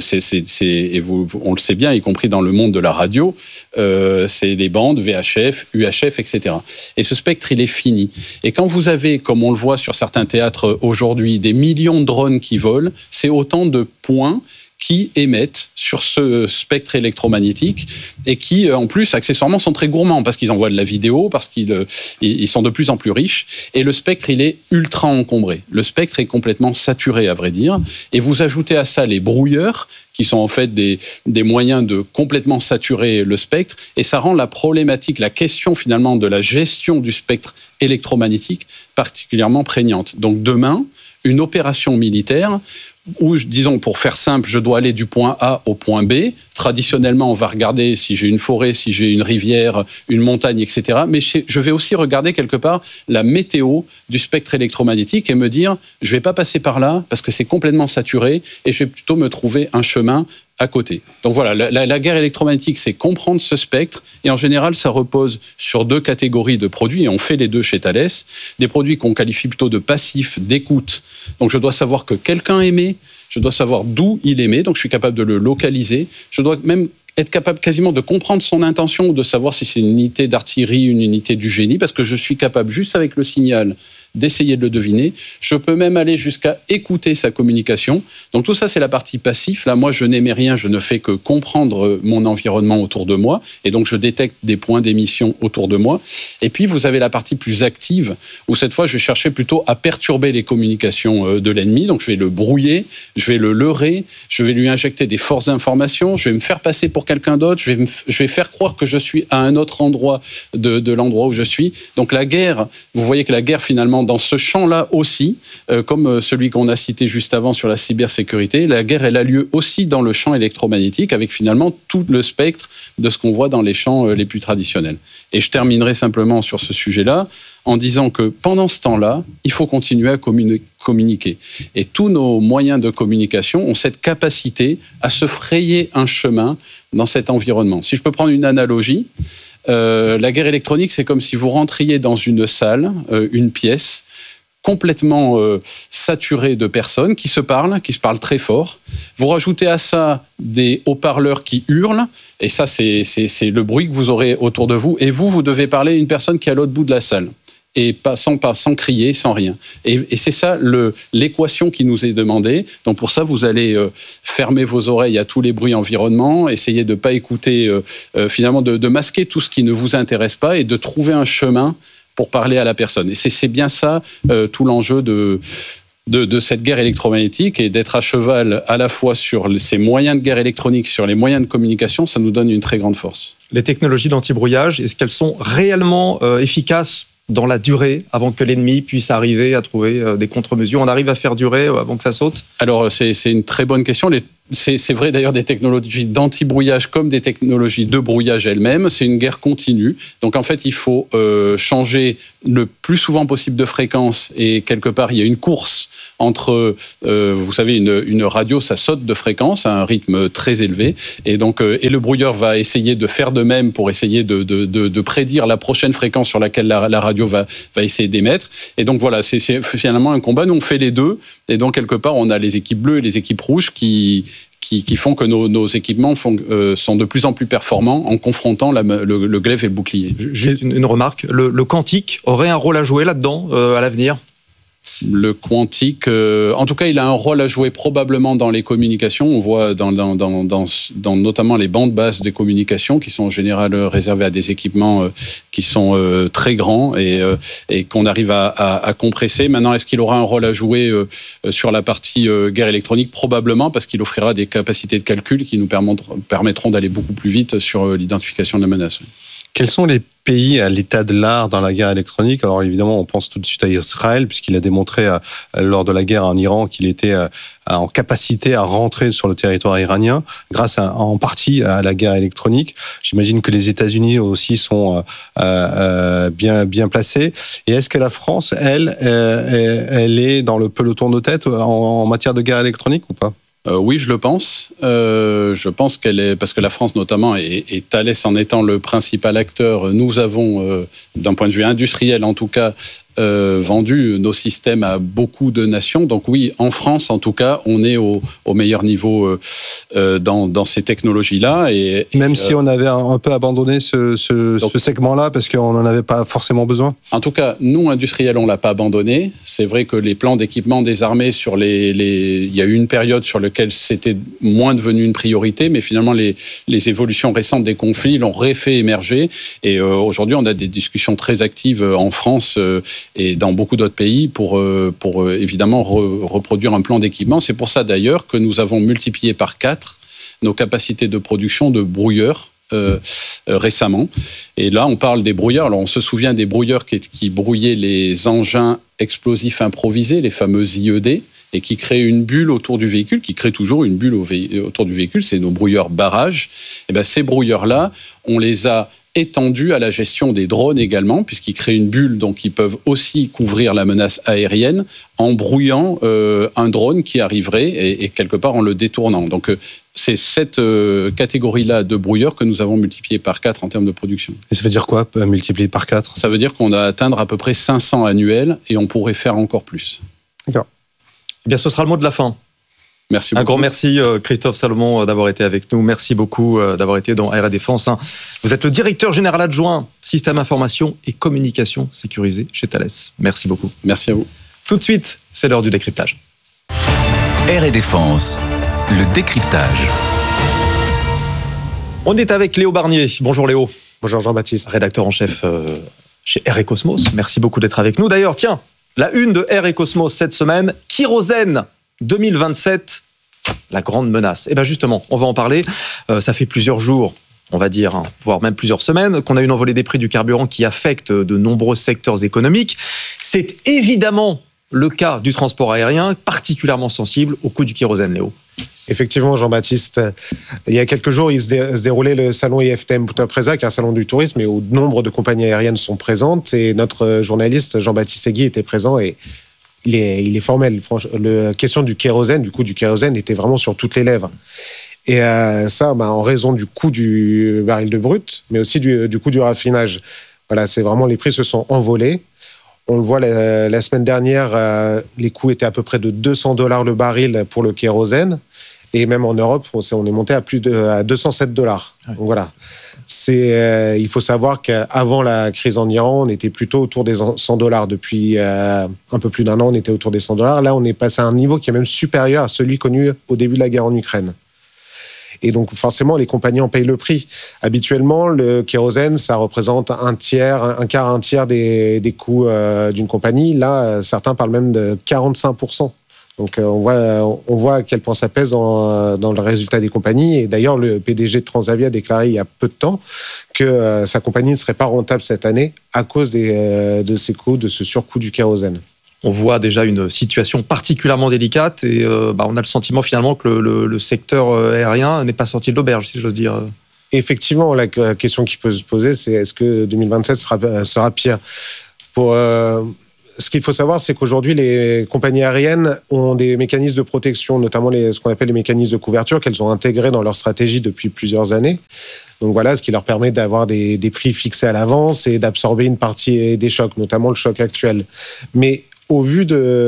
sait bien, y compris dans le monde de la radio. C'est les bandes VHF, UHF, etc. Et ce spectre, il est fini. Et quand vous avez, comme on le voit sur certains théâtres aujourd'hui, des millions de drones qui volent, c'est autant de points qui émettent sur ce spectre électromagnétique et qui, en plus, accessoirement, sont très gourmands parce qu'ils envoient de la vidéo, parce qu'ils sont de plus en plus riches. Et le spectre, il est ultra encombré. Le spectre est complètement saturé, à vrai dire. Et vous ajoutez à ça les brouilleurs, qui sont en fait des moyens de complètement saturer le spectre. Et ça rend la problématique, la question finalement de la gestion du spectre électromagnétique particulièrement prégnante. Donc demain, une opération militaire où, disons, pour faire simple, je dois aller du point A au point B. Traditionnellement, on va regarder si j'ai une forêt, si j'ai une rivière, une montagne, etc. Mais je vais aussi regarder quelque part la météo du spectre électromagnétique et me dire, je ne vais pas passer par là parce que c'est complètement saturé et je vais plutôt me trouver un chemin à côté. Donc voilà, la guerre électromagnétique, c'est comprendre ce spectre, et en général, ça repose sur deux catégories de produits, et on fait les deux chez Thales, des produits qu'on qualifie plutôt de passifs, d'écoute. Donc je dois savoir que quelqu'un émet, je dois savoir d'où il émet, donc je suis capable de le localiser, je dois même être capable quasiment de comprendre son intention, ou de savoir si c'est une unité d'artillerie, une unité du génie, parce que je suis capable, juste avec le signal, d'essayer de le deviner. Je peux même aller jusqu'à écouter sa communication. Donc tout ça, c'est la partie passive. Là, moi, je n'émets rien, je ne fais que comprendre mon environnement autour de moi. Et donc, je détecte des points d'émission autour de moi. Et puis, vous avez la partie plus active, où cette fois, je vais chercher plutôt à perturber les communications de l'ennemi. Donc, je vais le brouiller, je vais le leurrer, je vais lui injecter des fausses informations, je vais me faire passer pour quelqu'un d'autre, je vais faire croire que je suis à un autre endroit de l'endroit où je suis. Donc, la guerre, vous voyez que la guerre, finalement, dans ce champ-là aussi, comme celui qu'on a cité juste avant sur la cybersécurité, la guerre, elle a lieu aussi dans le champ électromagnétique, avec finalement tout le spectre de ce qu'on voit dans les champs les plus traditionnels. Et je terminerai simplement sur ce sujet-là en disant que pendant ce temps-là, il faut continuer à communiquer. Et tous nos moyens de communication ont cette capacité à se frayer un chemin dans cet environnement. Si je peux prendre une analogie, la guerre électronique, c'est comme si vous rentriez dans une salle, une pièce, complètement saturée de personnes qui se parlent très fort. Vous rajoutez à ça des haut-parleurs qui hurlent, et ça, c'est le bruit que vous aurez autour de vous, et vous devez parler à une personne qui est à l'autre bout de la salle. Et sans crier, sans rien. Et c'est ça l'équation qui nous est demandée. Donc pour ça, vous allez fermer vos oreilles à tous les bruits environnements, essayer de ne pas écouter, finalement de masquer tout ce qui ne vous intéresse pas et de trouver un chemin pour parler à la personne. Et c'est bien ça tout l'enjeu de cette guerre électromagnétique et d'être à cheval à la fois sur ces moyens de guerre électronique, sur les moyens de communication, ça nous donne une très grande force. Les technologies d'anti-brouillage, est-ce qu'elles sont réellement efficaces dans la durée avant que l'ennemi puisse arriver à trouver des contre-mesures? On arrive à faire durer avant que ça saute? Alors, c'est une très bonne question. C'est vrai d'ailleurs des technologies d'anti-brouillage comme des technologies de brouillage elles-mêmes. C'est une guerre continue. Donc en fait, il faut changer le plus souvent possible de fréquence. Et quelque part, il y a une course entre, vous savez, une radio, ça saute de fréquence à un rythme très élevé. Et donc, et le brouilleur va essayer de faire de même pour essayer de prédire la prochaine fréquence sur laquelle la radio va essayer d'émettre. Et donc voilà, c'est finalement un combat. Nous, on fait les deux. Et donc, quelque part, on a les équipes bleues et les équipes rouges qui font que nos équipements sont de plus en plus performants en confrontant le glaive et le bouclier. Juste une remarque, le quantique aurait un rôle à jouer là-dedans à l'avenir? Le quantique, en tout cas, il a un rôle à jouer probablement dans les communications. On voit dans notamment les bandes basses des communications qui sont en général réservées à des équipements qui sont très grands et qu'on arrive à compresser. Maintenant, est-ce qu'il aura un rôle à jouer sur la partie guerre électronique? Probablement, parce qu'il offrira des capacités de calcul qui nous permettront d'aller beaucoup plus vite sur l'identification de la menace. Quels sont les pays à l'état de l'art dans la guerre électronique? Alors évidemment, on pense tout de suite à Israël, puisqu'il a démontré lors de la guerre en Iran qu'il était en capacité à rentrer sur le territoire iranien, grâce en partie à la guerre électronique. J'imagine que les États-Unis aussi sont bien placés. Et est-ce que la France, elle est dans le peloton de tête en matière de guerre électronique ou pas? Oui, je le pense. Je pense qu'elle est, parce que la France notamment, et Thales en étant le principal acteur, nous avons, d'un point de vue industriel en tout cas, vendu nos systèmes à beaucoup de nations. Donc oui, en France en tout cas, on est au meilleur niveau dans ces technologies-là. Et même si on avait un peu abandonné ce segment-là parce qu'on n'en avait pas forcément besoin. En tout cas, nous industriels, on l'a pas abandonné. C'est vrai que les plans d'équipement des armées il y a eu une période sur laquelle c'était moins devenu une priorité, mais finalement les évolutions récentes des conflits l'ont refait émerger. Et aujourd'hui, on a des discussions très actives en France et dans beaucoup d'autres pays pour évidemment reproduire un plan d'équipement. C'est pour ça d'ailleurs que nous avons multiplié par 4 nos capacités de production de brouilleurs récemment. Et là, on parle des brouilleurs. Alors, on se souvient des brouilleurs qui brouillaient les engins explosifs improvisés, les fameux IED, et qui créent une bulle autour du véhicule, qui créent toujours une bulle autour du véhicule. C'est nos brouilleurs barrages. Et bien, ces brouilleurs-là, on les a étendu à la gestion des drones également, puisqu'ils créent une bulle, donc ils peuvent aussi couvrir la menace aérienne en brouillant un drone qui arriverait et quelque part en le détournant. Donc c'est cette catégorie-là de brouilleurs que nous avons multiplié par 4 en termes de production. Et ça veut dire quoi, multiplier par 4? Ça veut dire qu'on va atteindre à peu près 500 annuels et on pourrait faire encore plus. D'accord. Eh bien, ce sera le mot de la fin. Merci beaucoup. Un grand merci Christophe Salomon d'avoir été avec nous. Merci beaucoup d'avoir été dans RA Défense. Vous êtes le directeur général adjoint Système Information et Communication sécurisée chez Thales. Merci beaucoup. Merci à vous. Tout de suite, c'est l'heure du décryptage. RA Défense, le décryptage. On est avec Léo Barnier. Bonjour Léo. Bonjour Jean-Baptiste. Rédacteur en chef chez RA Cosmos. Merci beaucoup d'être avec nous. D'ailleurs, tiens, la une de RA Cosmos cette semaine, Kérosène 2027, la grande menace. Et bien justement, on va en parler. Ça fait plusieurs jours, on va dire, voire même plusieurs semaines, qu'on a une envolée des prix du carburant qui affecte de nombreux secteurs économiques. C'est évidemment le cas du transport aérien, particulièrement sensible au coût du kérosène, Léo. Effectivement, Jean-Baptiste, il y a quelques jours, il se déroulait le salon IFTM Punta Presa, qui est un salon du tourisme, et où nombre de compagnies aériennes sont présentes. Et notre journaliste, Jean-Baptiste Segui, était présent et il est formel. La question du kérosène, du coût du kérosène, était vraiment sur toutes les lèvres. Et ça, en raison du coût du baril de brut, mais aussi du coût du raffinage. Voilà, c'est vraiment, les prix se sont envolés. On le voit la semaine dernière, les coûts étaient à peu près de $200 le baril pour le kérosène. Et même en Europe, on est monté à à $207. Donc voilà. Il faut savoir qu'avant la crise en Iran, on était plutôt autour des $100. Depuis un peu plus d'un an, on était autour des $100. Là, on est passé à un niveau qui est même supérieur à celui connu au début de la guerre en Ukraine. Et donc, forcément, les compagnies en payent le prix. Habituellement, le kérosène, ça représente un tiers des coûts d'une compagnie. Là, certains parlent même de 45%. Donc, on voit à quel point ça pèse dans le résultat des compagnies. Et d'ailleurs, le PDG de Transavia a déclaré il y a peu de temps que sa compagnie ne serait pas rentable cette année à cause de ces coûts, de ce surcoût du kérosène. On voit déjà une situation particulièrement délicate et on a le sentiment finalement que le secteur aérien n'est pas sorti de l'auberge, si j'ose dire. Effectivement, la question qui peut se poser, c'est est-ce que 2027 sera pire ? Ce qu'il faut savoir, c'est qu'aujourd'hui, les compagnies aériennes ont des mécanismes de protection, notamment ce qu'on appelle les mécanismes de couverture, qu'elles ont intégrés dans leur stratégie depuis plusieurs années. Donc voilà, ce qui leur permet d'avoir des prix fixés à l'avance et d'absorber une partie des chocs, notamment le choc actuel. Mais au vu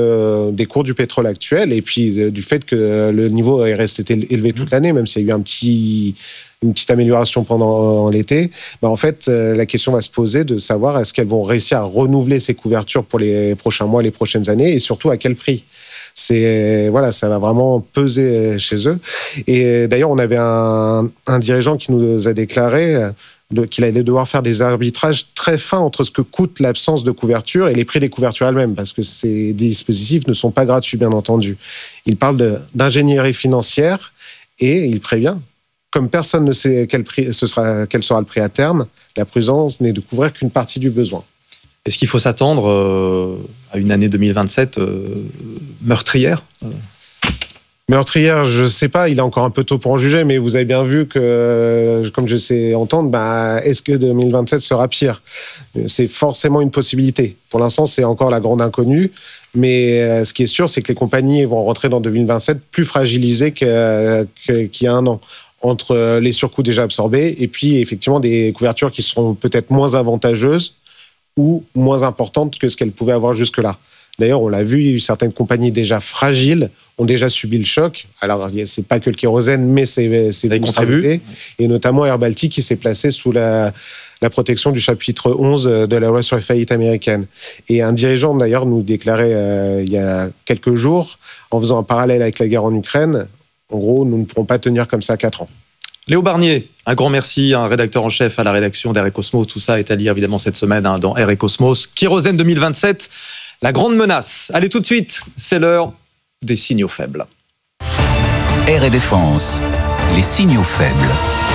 des cours du pétrole actuel et puis du fait que le niveau est resté élevé toute l'année, même s'il y a eu une petite amélioration pendant l'été, en fait, la question va se poser de savoir est-ce qu'elles vont réussir à renouveler ces couvertures pour les prochains mois, les prochaines années, et surtout à quel prix. Ça va vraiment peser chez eux. Et d'ailleurs, on avait un dirigeant qui nous a déclaré qu'il allait devoir faire des arbitrages très fins entre ce que coûte l'absence de couverture et les prix des couvertures elles-mêmes, parce que ces dispositifs ne sont pas gratuits, bien entendu. Il parle d'ingénierie financière et il prévient. Comme personne ne sait quel sera le prix à terme, la prudence n'est de couvrir qu'une partie du besoin. Est-ce qu'il faut s'attendre à une année 2027 meurtrière ? Meurtrière, je ne sais pas, il est encore un peu tôt pour en juger, mais vous avez bien vu que, comme je sais entendre, est-ce que 2027 sera pire ? C'est forcément une possibilité. Pour l'instant, c'est encore la grande inconnue, mais ce qui est sûr, c'est que les compagnies vont rentrer dans 2027 plus fragilisées qu'il y a un an, entre les surcoûts déjà absorbés et puis effectivement des couvertures qui seront peut-être moins avantageuses ou moins importantes que ce qu'elles pouvaient avoir jusque-là. D'ailleurs, on l'a vu, certaines compagnies déjà fragiles ont déjà subi le choc. Alors, c'est pas que le kérosène, mais c'est des contributions. Et notamment Air Baltic qui s'est placé sous la protection du chapitre 11 de la loi sur les faillites américaines. Et un dirigeant, d'ailleurs, nous déclarait il y a quelques jours, en faisant un parallèle avec la guerre en Ukraine, en gros, nous ne pourrons pas tenir comme ça 4 ans. Léo Barnier, un grand merci, un rédacteur en chef à la rédaction d'Air et Cosmos. Tout ça est à lire évidemment cette semaine dans Air et Cosmos. Kérosène 2027, la grande menace. Allez tout de suite, c'est l'heure des signaux faibles. Air et Défense, les signaux faibles.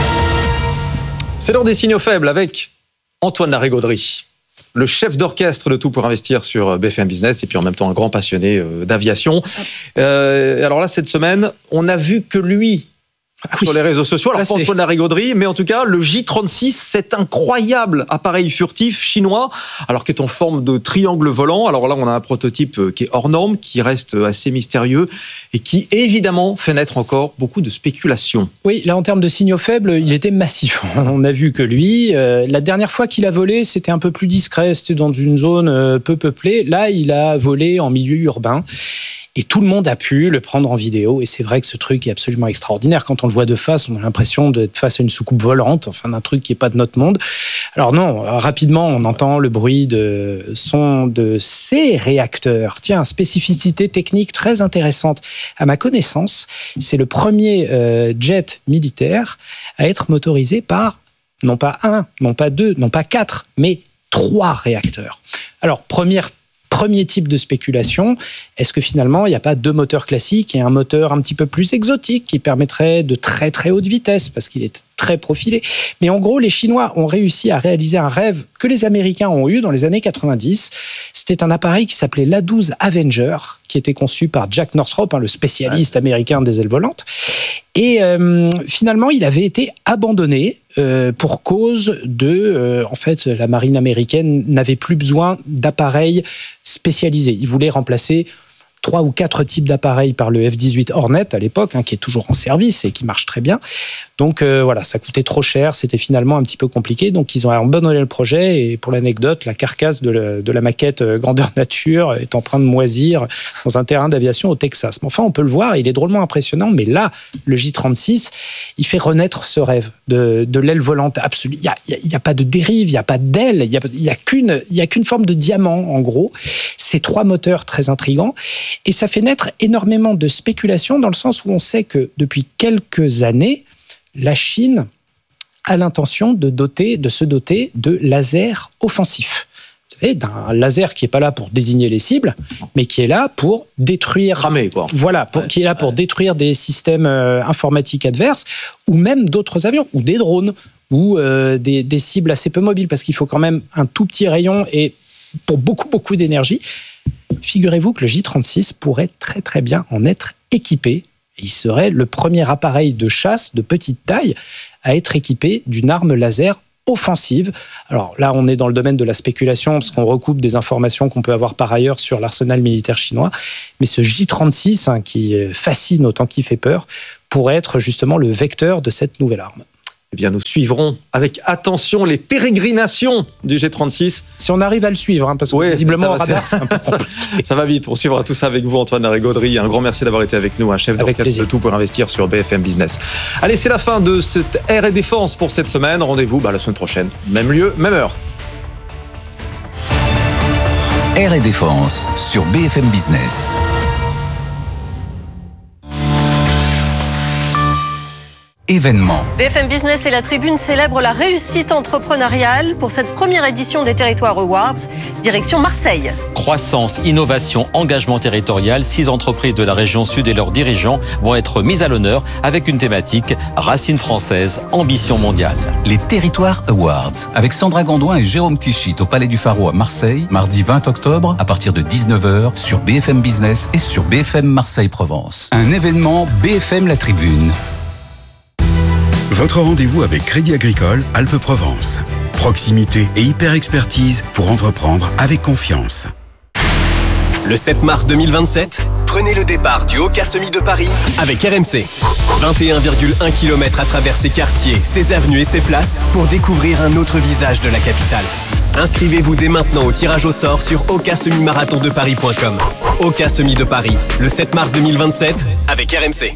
C'est l'heure des signaux faibles avec Antoine Larigauderie, le chef d'orchestre de Tout pour investir sur BFM Business et puis en même temps un grand passionné d'aviation. Alors là, cette semaine, on a vu que lui... sur les réseaux sociaux, alors pas Antoine Larigauderie, mais en tout cas, le J36, cet incroyable appareil furtif chinois, alors qui est en forme de triangle volant. Alors là, on a un prototype qui est hors norme, qui reste assez mystérieux et qui, évidemment, fait naître encore beaucoup de spéculations. Oui, là, en termes de signaux faibles, il était massif. On a vu que lui, la dernière fois qu'il a volé, c'était un peu plus discret, c'était dans une zone peu peuplée. Là, il a volé en milieu urbain. Et tout le monde a pu le prendre en vidéo. Et c'est vrai que ce truc est absolument extraordinaire. Quand on le voit de face, on a l'impression d'être face à une soucoupe volante, enfin d'un truc qui n'est pas de notre monde. Alors non, rapidement, on entend le bruit de son de ces réacteurs. Tiens, spécificité technique très intéressante. À ma connaissance, c'est le premier jet militaire à être motorisé par, non pas 1, non pas 2, non pas 4, mais 3 réacteurs. Alors, premier type de spéculation, est-ce que finalement il n'y a pas 2 moteurs classiques et un moteur un petit peu plus exotique qui permettrait de très très haute vitesse parce qu'il est très profilé. Mais en gros, les Chinois ont réussi à réaliser un rêve que les Américains ont eu dans les années 90. C'était un appareil qui s'appelait l'A-12 Avenger, qui était conçu par Jack Northrop, le spécialiste américain des ailes volantes. Et finalement, il avait été abandonné pour cause de... en fait, la marine américaine n'avait plus besoin d'appareils spécialisés. Ils voulaient remplacer 3 ou 4 types d'appareils par le F-18 Hornet à l'époque, qui est toujours en service et qui marche très bien. Donc voilà, ça coûtait trop cher, c'était finalement un petit peu compliqué. Donc ils ont abandonné le projet et pour l'anecdote, la carcasse de la maquette grandeur nature est en train de moisir dans un terrain d'aviation au Texas. Mais enfin, on peut le voir, il est drôlement impressionnant. Mais là, le J36, il fait renaître ce rêve de l'aile volante absolue. Il n'y a pas de dérive, il n'y a pas d'aile, il n'y a qu'une forme de diamant en gros. Ces 3 moteurs très intrigants. Et ça fait naître énormément de spéculations dans le sens où on sait que depuis quelques années, la Chine a l'intention de se doter de lasers offensifs. Vous savez, d'un laser qui n'est pas là pour désigner les cibles, mais qui est là pour détruire... Ramer, quoi. Voilà, qui est là pour détruire des systèmes informatiques adverses, ou même d'autres avions, ou des drones, ou des cibles assez peu mobiles, parce qu'il faut quand même un tout petit rayon et pour beaucoup d'énergie. Figurez-vous que le J-36 pourrait très très bien en être équipé. Il serait le premier appareil de chasse de petite taille à être équipé d'une arme laser offensive. Alors là, on est dans le domaine de la spéculation parce qu'on recoupe des informations qu'on peut avoir par ailleurs sur l'arsenal militaire chinois. Mais ce J-36, qui fascine autant qu'il fait peur, pourrait être justement le vecteur de cette nouvelle arme. Eh bien, nous suivrons avec attention les pérégrinations du G36. Si on arrive à le suivre, parce que visiblement, au radar, c'est un peu ça va vite. On suivra tout ça avec vous, Antoine Larré-Gaudry. Un grand merci d'avoir été avec nous, un chef d'orchestre de tout pour investir sur BFM Business. Allez, c'est la fin de cette Air et Défense pour cette semaine. Rendez-vous la semaine prochaine. Même lieu, même heure. Air et Défense sur BFM Business. Événement. BFM Business et la Tribune célèbrent la réussite entrepreneuriale pour cette première édition des Territoires Awards, direction Marseille. Croissance, innovation, engagement territorial, 6 entreprises de la région sud et leurs dirigeants vont être mises à l'honneur avec une thématique racines françaises, ambition mondiale. Les Territoires Awards avec Sandra Gandoin et Jérôme Tichit au Palais du Pharo à Marseille, mardi 20 octobre à partir de 19h sur BFM Business et sur BFM Marseille-Provence. Un événement BFM La Tribune. Votre rendez-vous avec Crédit Agricole Alpes-Provence. Proximité et hyper-expertise pour entreprendre avec confiance. Le 7 mars 2027, prenez le départ du Oka Semi de Paris avec RMC. 21,1 km à travers ses quartiers, ses avenues et ses places pour découvrir un autre visage de la capitale. Inscrivez-vous dès maintenant au tirage au sort sur okasemi-marathondeparis.com. Oka Semi de Paris, le 7 mars 2027 avec RMC.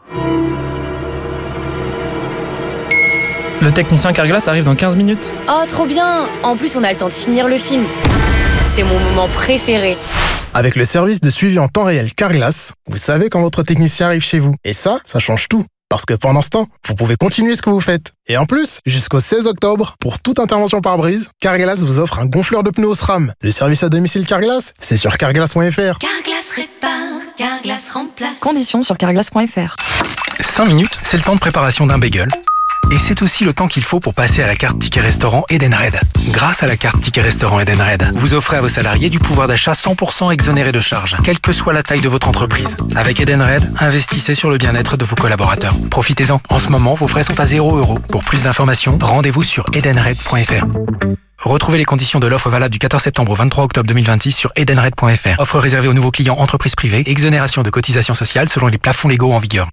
Le technicien Carglass arrive dans 15 minutes. Oh, trop bien! En plus, on a le temps de finir le film. C'est mon moment préféré. Avec le service de suivi en temps réel Carglass, vous savez quand votre technicien arrive chez vous. Et ça change tout. Parce que pendant ce temps, vous pouvez continuer ce que vous faites. Et en plus, jusqu'au 16 octobre, pour toute intervention par brise, Carglass vous offre un gonfleur de pneus au SRAM. Le service à domicile Carglass, c'est sur carglass.fr. Carglass répare, Carglass remplace. Conditions sur carglass.fr. 5 minutes, c'est le temps de préparation d'un bagel. Et c'est aussi le temps qu'il faut pour passer à la carte Ticket Restaurant Edenred. Grâce à la carte Ticket Restaurant Edenred, vous offrez à vos salariés du pouvoir d'achat 100% exonéré de charges, quelle que soit la taille de votre entreprise. Avec Edenred, investissez sur le bien-être de vos collaborateurs. Profitez-en. En ce moment, vos frais sont à 0 €. Pour plus d'informations, rendez-vous sur edenred.fr. Retrouvez les conditions de l'offre valable du 14 septembre au 23 octobre 2026 sur edenred.fr. Offre réservée aux nouveaux clients entreprises privées, exonération de cotisations sociales selon les plafonds légaux en vigueur.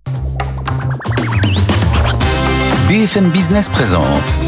BFM Business présente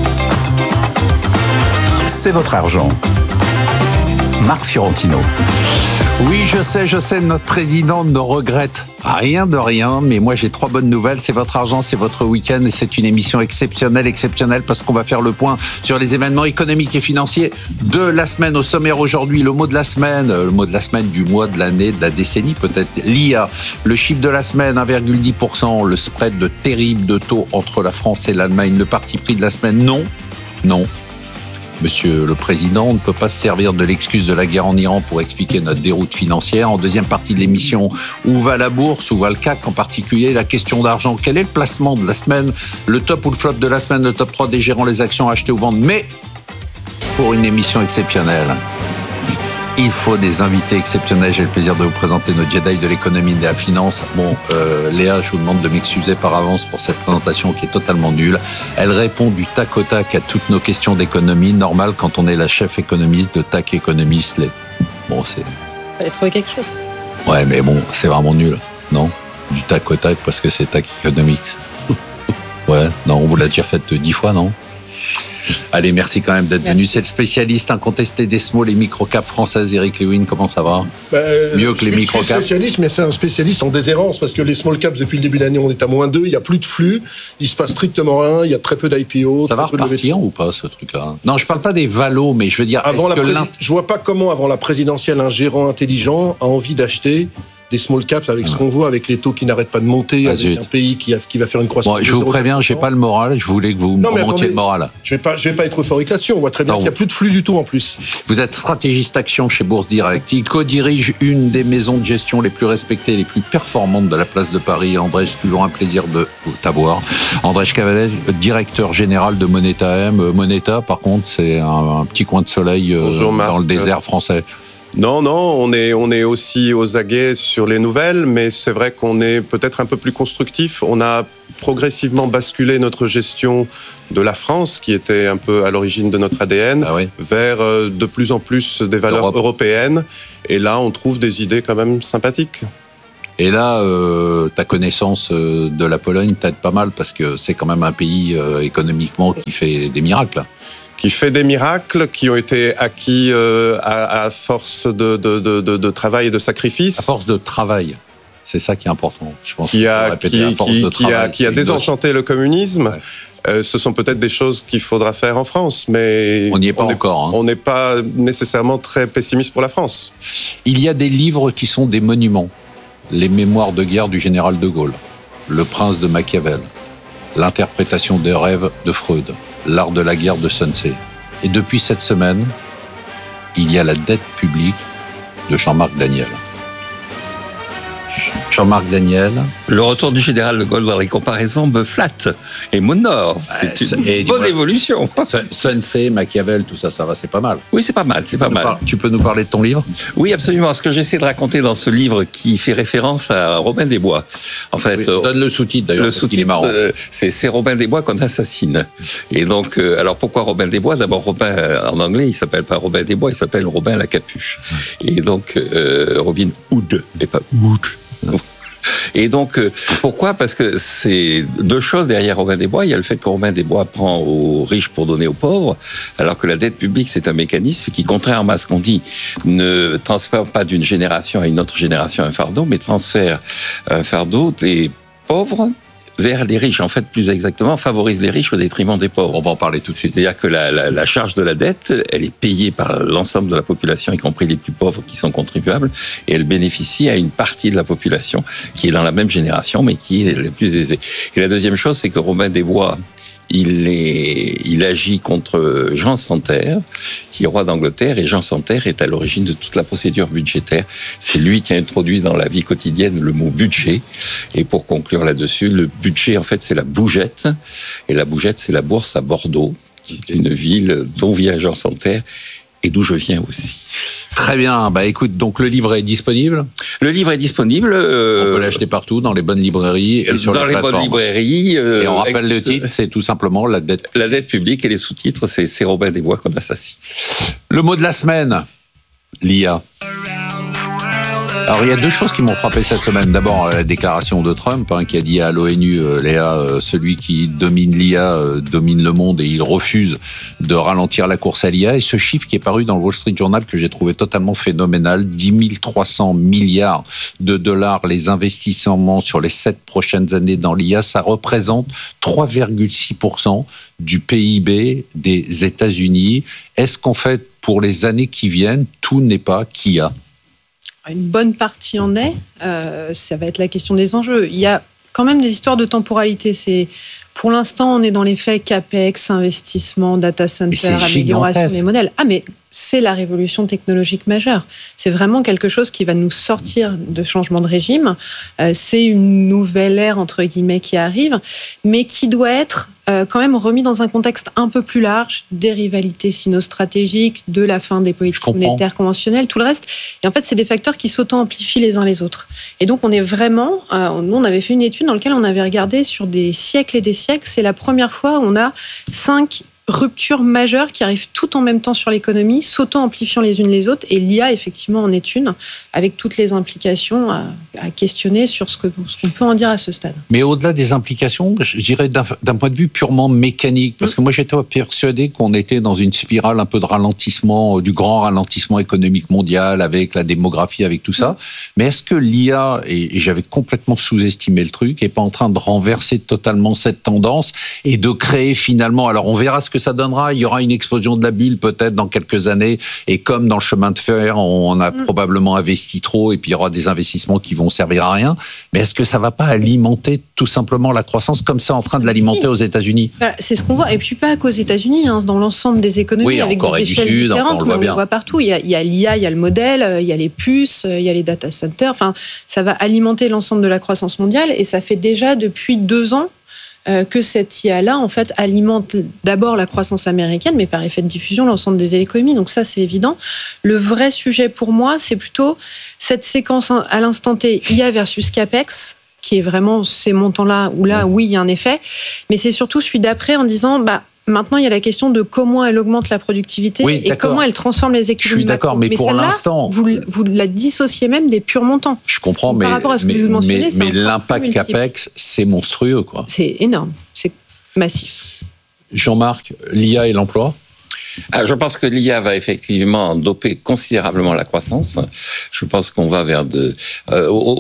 C'est votre argent. Marc Fiorentino. Oui, je sais, notre président ne regrette rien de rien, mais moi j'ai 3 bonnes nouvelles. C'est votre argent, c'est votre week-end et c'est une émission exceptionnelle parce qu'on va faire le point sur les événements économiques et financiers de la semaine. Au sommaire aujourd'hui, le mot de la semaine, du mois, de l'année, de la décennie peut-être, l'IA. Le chiffre de la semaine, 1,10%, le spread de terrible de taux entre la France et l'Allemagne. Le parti pris de la semaine, non. Monsieur le Président, on ne peut pas se servir de l'excuse de la guerre en Iran pour expliquer notre déroute financière. En deuxième partie de l'émission, où va la bourse, où va le CAC en particulier, la question d'argent. Quel est le placement de la semaine, le top ou le flop de la semaine, le top 3 des gérants, les actions achetées ou vendre. Mais pour une émission exceptionnelle, il faut des invités exceptionnels. J'ai le plaisir de vous présenter nos Jedi de l'économie et de la finance. Léa, je vous demande de m'excuser par avance pour cette présentation qui est totalement nulle. Elle répond du tac au tac à toutes nos questions d'économie. Normal quand on est la chef économiste de TAC Économiste. Fallait trouver quelque chose. Ouais, mais c'est vraiment nul, non? Du tac au tac parce que c'est TAC Economics. Ouais, non, on vous l'a déjà fait 10 fois, non? Allez, merci quand même d'être venu. C'est le spécialiste incontesté des small et micro-caps françaises. Eric Lewin, comment ça va? Mieux que les micro-caps. Je suis spécialiste, mais c'est un spécialiste en déshérence parce que les small caps, depuis le début de l'année, on est à -2. Il n'y a plus de flux. Il se passe strictement rien. Il y a très peu d'IPO. Ça va repartir ou pas, ce truc-là? Non, je parle pas des valos, mais je veux dire... Je vois pas comment, avant la présidentielle, un gérant intelligent a envie d'acheter des small caps avec ce qu'on voit, avec les taux qui n'arrêtent pas de monter, avec un pays qui va faire une croissance. Bon, je vous préviens, j'ai pas le moral. Je voulais que vous montiez le moral. Je vais pas être euphorique là-dessus. On voit très bien qu'il n'y a plus de flux du tout en plus. Vous êtes stratégiste action chez Bourse Direct. Il co-dirige une des maisons de gestion les plus respectées et les plus performantes de la place de Paris. André, c'est toujours un plaisir de t'avoir. André Cavalet, directeur général de Moneta M. Moneta, par contre, c'est un petit coin de soleil dans le désert français. Non, on est aussi aux aguets sur les nouvelles, mais c'est vrai qu'on est peut-être un peu plus constructif. On a progressivement basculé notre gestion de la France, qui était un peu à l'origine de notre ADN, vers de plus en plus des valeurs européennes. Et là, on trouve des idées quand même sympathiques. Et là, ta connaissance de la Pologne t'aide pas mal, parce que c'est quand même un pays économiquement qui fait des miracles. Qui fait des miracles, qui ont été acquis à force de travail et de sacrifice. À force de travail, c'est ça qui est important. Je pense qui a désenchanté le communisme. Ouais. Ce sont peut-être des choses qu'il faudra faire en France, mais on n'y est pas encore. On n'est pas nécessairement très pessimiste pour la France. Il y a des livres qui sont des monuments. Les mémoires de guerre du général de Gaulle, Le prince de Machiavel, L'interprétation des rêves de Freud, L'art de la guerre de Sun Tzu. Et depuis cette semaine, il y a La dette publique de Jean-Marc Daniel. Jean-Marc Daniel. Le retour du général de Gaulle dans les comparaisons me flatte et m'honore. C'est une bonne évolution. Sun Tzu, Machiavel, tout ça va, c'est pas mal. Oui, c'est pas mal, c'est pas mal. Tu peux nous parler de ton livre ? Oui, absolument. Ce que j'essaie de raconter dans ce livre qui fait référence à Robin des Bois. En fait, oui, donne le sous-titre d'ailleurs, parce qu'il est marrant. C'est Robin des Bois qu'on assassine. Et donc, alors pourquoi Robin des Bois ? D'abord, Robin, en anglais, il s'appelle pas Robin des Bois, il s'appelle Robin la Capuche. Et donc, Robin Hood, et pas Wood. Et donc, pourquoi ? Parce que c'est deux choses derrière Robin des Bois. Il y a le fait que Robin des Bois prend aux riches pour donner aux pauvres, alors que la dette publique, c'est un mécanisme qui, contrairement à ce qu'on dit, ne transfère pas d'une génération à une autre génération un fardeau, mais transfère un fardeau des pauvres vers les riches. En fait, plus exactement, favorise les riches au détriment des pauvres. On va en parler tout de suite. C'est-à-dire que la charge de la dette, elle est payée par l'ensemble de la population, y compris les plus pauvres qui sont contribuables, et elle bénéficie à une partie de la population qui est dans la même génération, mais qui est la plus aisée. Et la deuxième chose, c'est que Robin des Bois, il agit contre Jean Santerre, qui est roi d'Angleterre, et Jean Santerre est à l'origine de toute la procédure budgétaire. C'est lui qui a introduit dans la vie quotidienne le mot budget. Et pour conclure là-dessus, le budget, en fait, c'est la bougette. Et la bougette, c'est la bourse à Bordeaux, qui est une ville dont vient Jean Santerre et d'où je viens aussi. Très bien. Bah écoute, donc le livre est disponible ? Le livre est disponible. On peut l'acheter partout, dans les bonnes librairies et sur la plateforme. Dans les bonnes librairies. Et on rappelle le titre, c'est tout simplement La dette. La dette publique, et les sous-titres, c'est Robin des Bois qu'on assassine. Le mot de la semaine, l'IA. Alors, il y a deux choses qui m'ont frappé cette semaine. D'abord, la déclaration de Trump, qui a dit à l'ONU, Léa, celui qui domine l'IA domine le monde, et il refuse de ralentir la course à l'IA. Et ce chiffre qui est paru dans le Wall Street Journal, que j'ai trouvé totalement phénoménal, 10 300 milliards de dollars les investissements sur les 7 prochaines années dans l'IA, ça représente 3,6% du PIB des États-Unis. Est-ce qu'en fait, pour les années qui viennent, tout n'est pas qu'IA ? Une bonne partie en est. Ça va être la question des enjeux. Il y a quand même des histoires de temporalité. Pour l'instant, on est dans les faits CAPEX, investissement, data center, amélioration des modèles. Mais c'est la révolution technologique majeure. C'est vraiment quelque chose qui va nous sortir de changement de régime. C'est une nouvelle ère, entre guillemets, qui arrive, mais qui doit être quand même remis dans un contexte un peu plus large, des rivalités sino-stratégiques, de la fin des politiques monétaires conventionnelles, tout le reste. Et en fait, c'est des facteurs qui s'auto-amplifient les uns les autres. Et donc, on est vraiment... nous, on avait fait une étude dans laquelle on avait regardé sur des siècles et des siècles. C'est la première fois où on a 5 ruptures majeures qui arrivent tout en même temps sur l'économie, s'auto-amplifiant les unes les autres, et l'IA, effectivement, en est une, avec toutes les implications à questionner sur ce qu'on peut en dire à ce stade. Mais au-delà des implications, je dirais d'un point de vue purement mécanique, parce que moi j'étais persuadé qu'on était dans une spirale un peu de ralentissement, du grand ralentissement économique mondial, avec la démographie, avec tout ça, mais est-ce que l'IA, et j'avais complètement sous-estimé le truc, n'est pas en train de renverser totalement cette tendance, et de créer finalement, alors on verra ce ce que ça donnera. Il y aura une explosion de la bulle peut-être dans quelques années. Et comme dans le chemin de fer, on a probablement investi trop et puis il y aura des investissements qui vont servir à rien. Mais est-ce que ça va pas alimenter tout simplement la croissance comme c'est en train de l'alimenter aux États-Unis? C'est ce qu'on voit. Et puis pas qu'aux États-Unis, dans l'ensemble des économies, avec des échelles différentes. On le voit partout. Il y a l'IA, il y a le modèle, il y a les puces, il y a les data centers. Enfin, ça va alimenter l'ensemble de la croissance mondiale. Et ça fait déjà depuis 2 ans que cette IA-là, en fait, alimente d'abord la croissance américaine, mais par effet de diffusion, l'ensemble des économies. Donc ça, c'est évident. Le vrai sujet pour moi, c'est plutôt cette séquence à l'instant T, IA versus CAPEX, qui est vraiment ces montants-là, où là, oui, il y a un effet. Mais c'est surtout celui d'après en disant, maintenant, il y a la question de comment elle augmente la productivité et comment elle transforme les économies. Je suis d'accord, mais pour l'instant... Vous la dissociez même des purs montants. Je comprends, mais, par rapport à ce que vous mentionnez, mais l'impact CAPEX, c'est monstrueux, quoi. C'est énorme, c'est massif. Jean-Marc, l'IA et l'emploi? Je pense que l'IA va effectivement doper considérablement la croissance. Je pense qu'on va vers